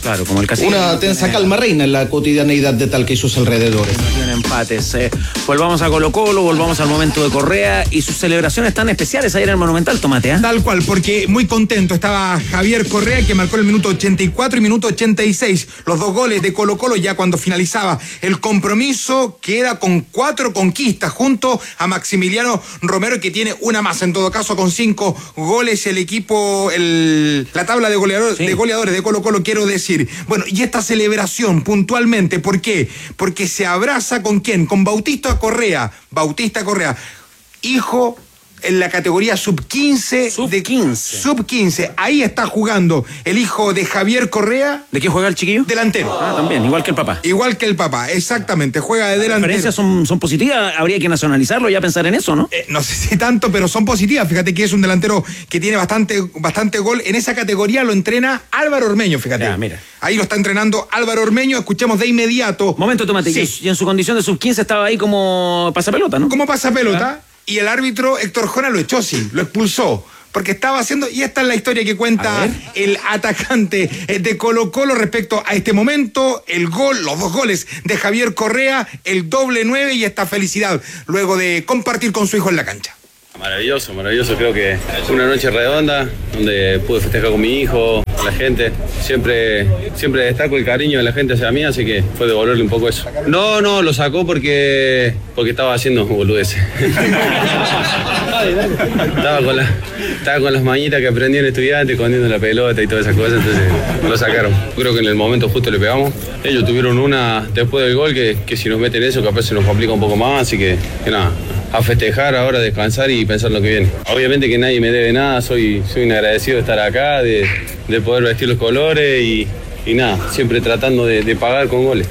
Claro, como el Cacique. Una tensa calma reina en la cotidianeidad de Talca y sus alrededores. No tienen empates. Eh. Volvamos a Colo Colo, volvamos al momento de Correa y sus celebraciones tan especiales ahí en el Monumental, Tomate. ¿eh? Tal cual, porque muy contento estaba Javier Correa, que marcó el minuto ochenta y cuatro y minuto ochenta y seis. Los dos goles de Colo Colo ya cuando finalizaba el compromiso, queda con cuatro conquistas junto a Maximiliano Romero, que tiene una más, en todo caso con cinco goles el equipo, el, la tabla de goleadores, sí. de goleadores de Colo Colo, quiero decir. Bueno, y esta celebración puntualmente, ¿por qué? Porque se abraza con quién, con Bautista Correa, Bautista Correa, hijo en la categoría sub quince. Sub quince. Sub quince. Ahí está jugando el hijo de Javier Correa. ¿De qué juega el chiquillo? Delantero. Ah, también, igual que el papá. Igual que el papá, exactamente. Juega de delantero. Las diferencias son, son positivas, habría que nacionalizarlo y ya pensar en eso, ¿no? Eh, no sé si tanto, pero son positivas. Fíjate que es un delantero que tiene bastante, bastante gol. En esa categoría lo entrena Álvaro Ormeño, fíjate. Ya, mira. Ahí lo está entrenando Álvaro Ormeño. Escuchemos de inmediato. Momento, Tomate. Sí. Y en su condición de sub quince estaba ahí como pasapelota, ¿no? Como pasapelota. ¿Ah? Y el árbitro Héctor Jona lo echó, sí, lo expulsó. Porque estaba haciendo, y esta es la historia que cuenta el atacante de Colo Colo respecto a este momento, el gol, los dos goles de Javier Correa, el doble nueve y esta felicidad luego de compartir con su hijo en la cancha. Maravilloso, maravilloso, creo que fue una noche redonda donde pude festejar con mi hijo, con la gente. Siempre, siempre destaco el cariño de la gente hacia mí, así que fue devolverle un poco eso. No, no, lo sacó porque, porque estaba haciendo boludeces. estaba, con la, estaba con las mañitas que aprendí en estudiante, escondiendo la pelota y todas esas cosas, entonces lo sacaron. Creo que en el momento justo le pegamos. Ellos tuvieron una después del gol que, que si nos meten eso capaz se nos complica un poco más, así que, que nada. A festejar ahora, descansar y pensar lo que viene. Obviamente que nadie me debe nada, soy, soy un agradecido de estar acá, de, de poder vestir los colores y, y nada, siempre tratando de, de pagar con goles.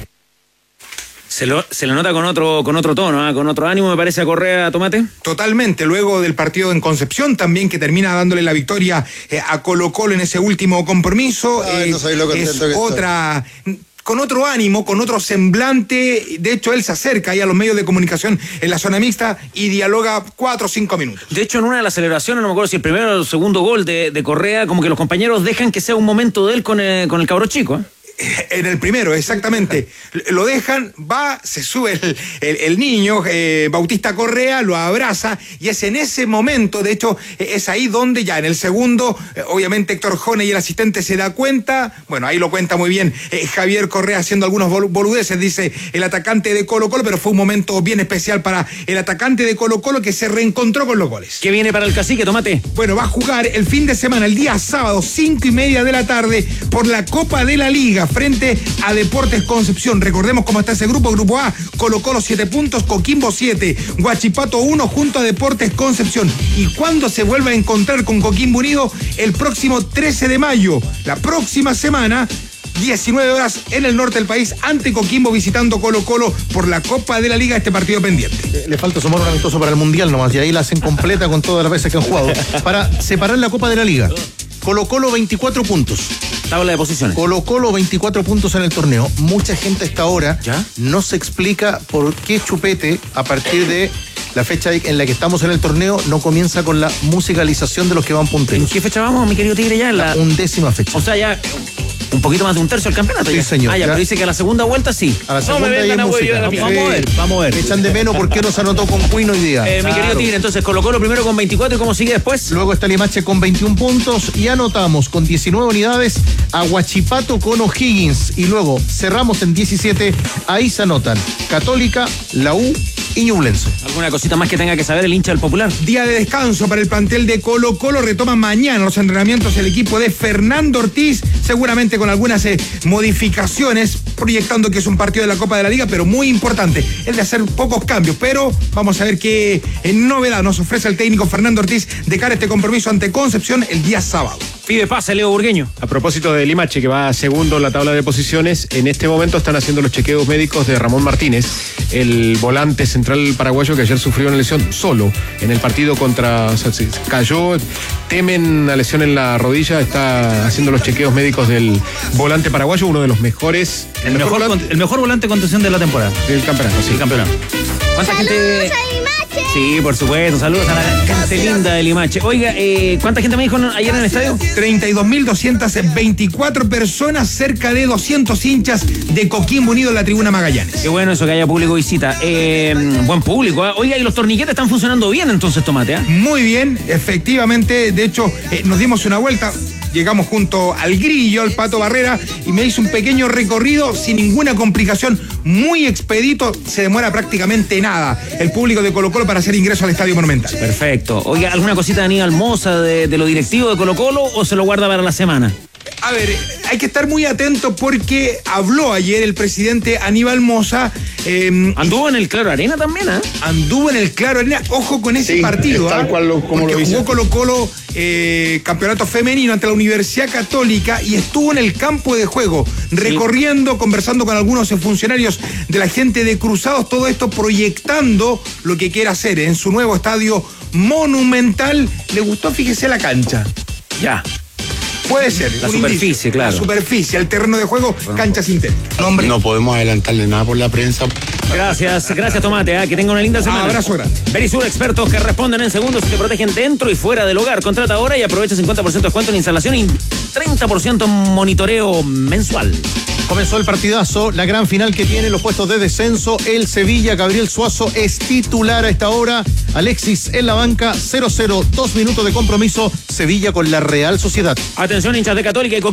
Se lo, se lo nota con otro, con otro tono, ¿eh? Con otro ánimo, me parece, a Correa, Tomate. Totalmente, luego del partido en Concepción también, que termina dándole la victoria eh, a Colo Colo en ese último compromiso. Ay, eh, no sabéis lo contento es que estoy. otra... con otro ánimo, con otro semblante. De hecho, él se acerca ahí a los medios de comunicación en la zona mixta y dialoga cuatro o cinco minutos. De hecho, en una de las celebraciones, no me acuerdo si el primero o el segundo gol de, de Correa, como que los compañeros dejan que sea un momento de él con el, con el cabro chico, ¿eh? En el primero, exactamente. Lo dejan, va, se sube el, el, el niño, eh, Bautista Correa, lo abraza y es en ese momento, de hecho, es ahí donde ya en el segundo, eh, obviamente Héctor Jone y el asistente se da cuenta, bueno, ahí lo cuenta muy bien eh, Javier Correa haciendo algunos bol- boludeces, dice el atacante de Colo Colo, pero fue un momento bien especial para el atacante de Colo Colo que se reencontró con los goles. ¿Qué viene para el Cacique, Tomate? Bueno, va a jugar el fin de semana, el día sábado, cinco y media de la tarde, por la Copa de la Liga, frente a Deportes Concepción. Recordemos cómo está ese grupo. Grupo A, Colo Colo siete puntos, Coquimbo siete, Huachipato uno junto a Deportes Concepción. ¿Y cuándo se vuelve a encontrar con Coquimbo Unido? El próximo trece de mayo, la próxima semana, diecinueve horas en el norte del país, ante Coquimbo visitando Colo Colo por la Copa de la Liga, este partido pendiente. Le falta sumar un amistoso para el Mundial nomás, y ahí la hacen completa con todas las veces que han jugado. Para separar la Copa de la Liga. Colo Colo veinticuatro puntos. Tabla de posiciones. Colo Colo veinticuatro puntos en el torneo. Mucha gente hasta ahora ¿Ya? no se explica por qué Chupete, a partir de la fecha en la que estamos en el torneo, no comienza con la musicalización de los que van punteros. ¿En qué fecha vamos, mi querido Tigre? Ya en la, la undécima fecha. O sea, ya un poquito más de un tercio del campeonato. Sí, ya. señor. Ah, ya, ya. pero dice que a la segunda vuelta sí. A la no segunda me vengan hay a música. vamos, Vamos a ver, vamos a ver. Echan de menos por qué no se anotó con Cuino hoy día. Eh, claro. Mi querido Tigre, entonces Colo Colo primero con veinticuatro y cómo sigue después. Luego está Limache con veintiún puntos y anotamos con diecinueve unidades a Huachipato con O'Higgins. Y luego cerramos en diecisiete, ahí se anotan Católica, la U y Ñublense. ¿Alguna cosita más que tenga que saber el hincha del Popular? Día de descanso para el plantel de Colo Colo. Retoma mañana los entrenamientos el equipo de Fernando Ortiz, seguramente con algunas eh, modificaciones, proyectando que es un partido de la Copa de la Liga, pero muy importante, el de hacer pocos cambios. Pero vamos a ver qué eh, novedad nos ofrece el técnico Fernando Ortiz de cara a este compromiso ante Concepción el día sábado. Pide pase, Leo Burgueño. A propósito de Limache, que va segundo en la tabla de posiciones, en este momento están haciendo los chequeos médicos de Ramón Martínez, el volante central paraguayo que ayer sufrió una lesión solo en el partido contra... O sea, se cayó, temen una lesión en la rodilla, está haciendo los chequeos médicos del volante paraguayo, uno de los mejores... El mejor, volante, el mejor volante de contención de la temporada. del campeonato, sí. El campeonato. ¿Cuánta gente, Sí, por supuesto. Saludos a la gente linda de Limache. Oiga, eh, ¿cuánta gente me dijo ayer en el estadio? treinta y dos mil doscientas veinticuatro personas, cerca de doscientos hinchas de Coquimbo Unido en la tribuna Magallanes. Qué bueno eso que haya público visita. Eh, buen público. ¿eh? Oiga, y los torniquetes están funcionando bien entonces, Tomate. ¿eh? Muy bien, efectivamente. De hecho, eh, nos dimos una vuelta. Llegamos junto al Grillo, al Pato Barrera, y me hizo un pequeño recorrido sin ninguna complicación, muy expedito, se demora prácticamente nada el público de Colo-Colo para hacer ingreso al Estadio Monumental. Perfecto. Oiga, ¿alguna cosita de Aníbal Mosa de, de lo directivo de Colo-Colo o se lo guarda para la semana? A ver, hay que estar muy atento porque habló ayer el presidente Aníbal Mosa. Eh, anduvo en el Claro Arena también, ¿eh? Anduvo en el Claro Arena. Ojo con ese sí, partido, tal ¿eh? cual lo, como porque lo jugó Colo-Colo eh, campeonato femenino ante la Universidad Católica y estuvo en el campo de juego, recorriendo, sí. conversando con algunos funcionarios de la gente de Cruzados, todo esto proyectando lo que quiere hacer en su nuevo estadio Monumental. Le gustó, fíjese, la cancha. Ya. Puede ser. La superficie, indicio. Claro. La superficie, el terreno de juego, bueno. Cancha sintética. Hombre. No podemos adelantarle nada por la prensa. Gracias, gracias Tomate, ¿eh? Que tenga una linda semana. Abrazo grande. Verisur, expertos que responden en segundos y te protegen dentro y fuera del hogar. Contrata ahora y aprovecha cincuenta por ciento de descuento en instalación y treinta por ciento en monitoreo mensual. Comenzó el partidazo, la gran final que tiene los puestos de descenso. El Sevilla, Gabriel Suazo es titular a esta hora. Alexis en la banca, cero cero, dos minutos de compromiso. Sevilla con la Real Sociedad. Atención, hinchas de Católica y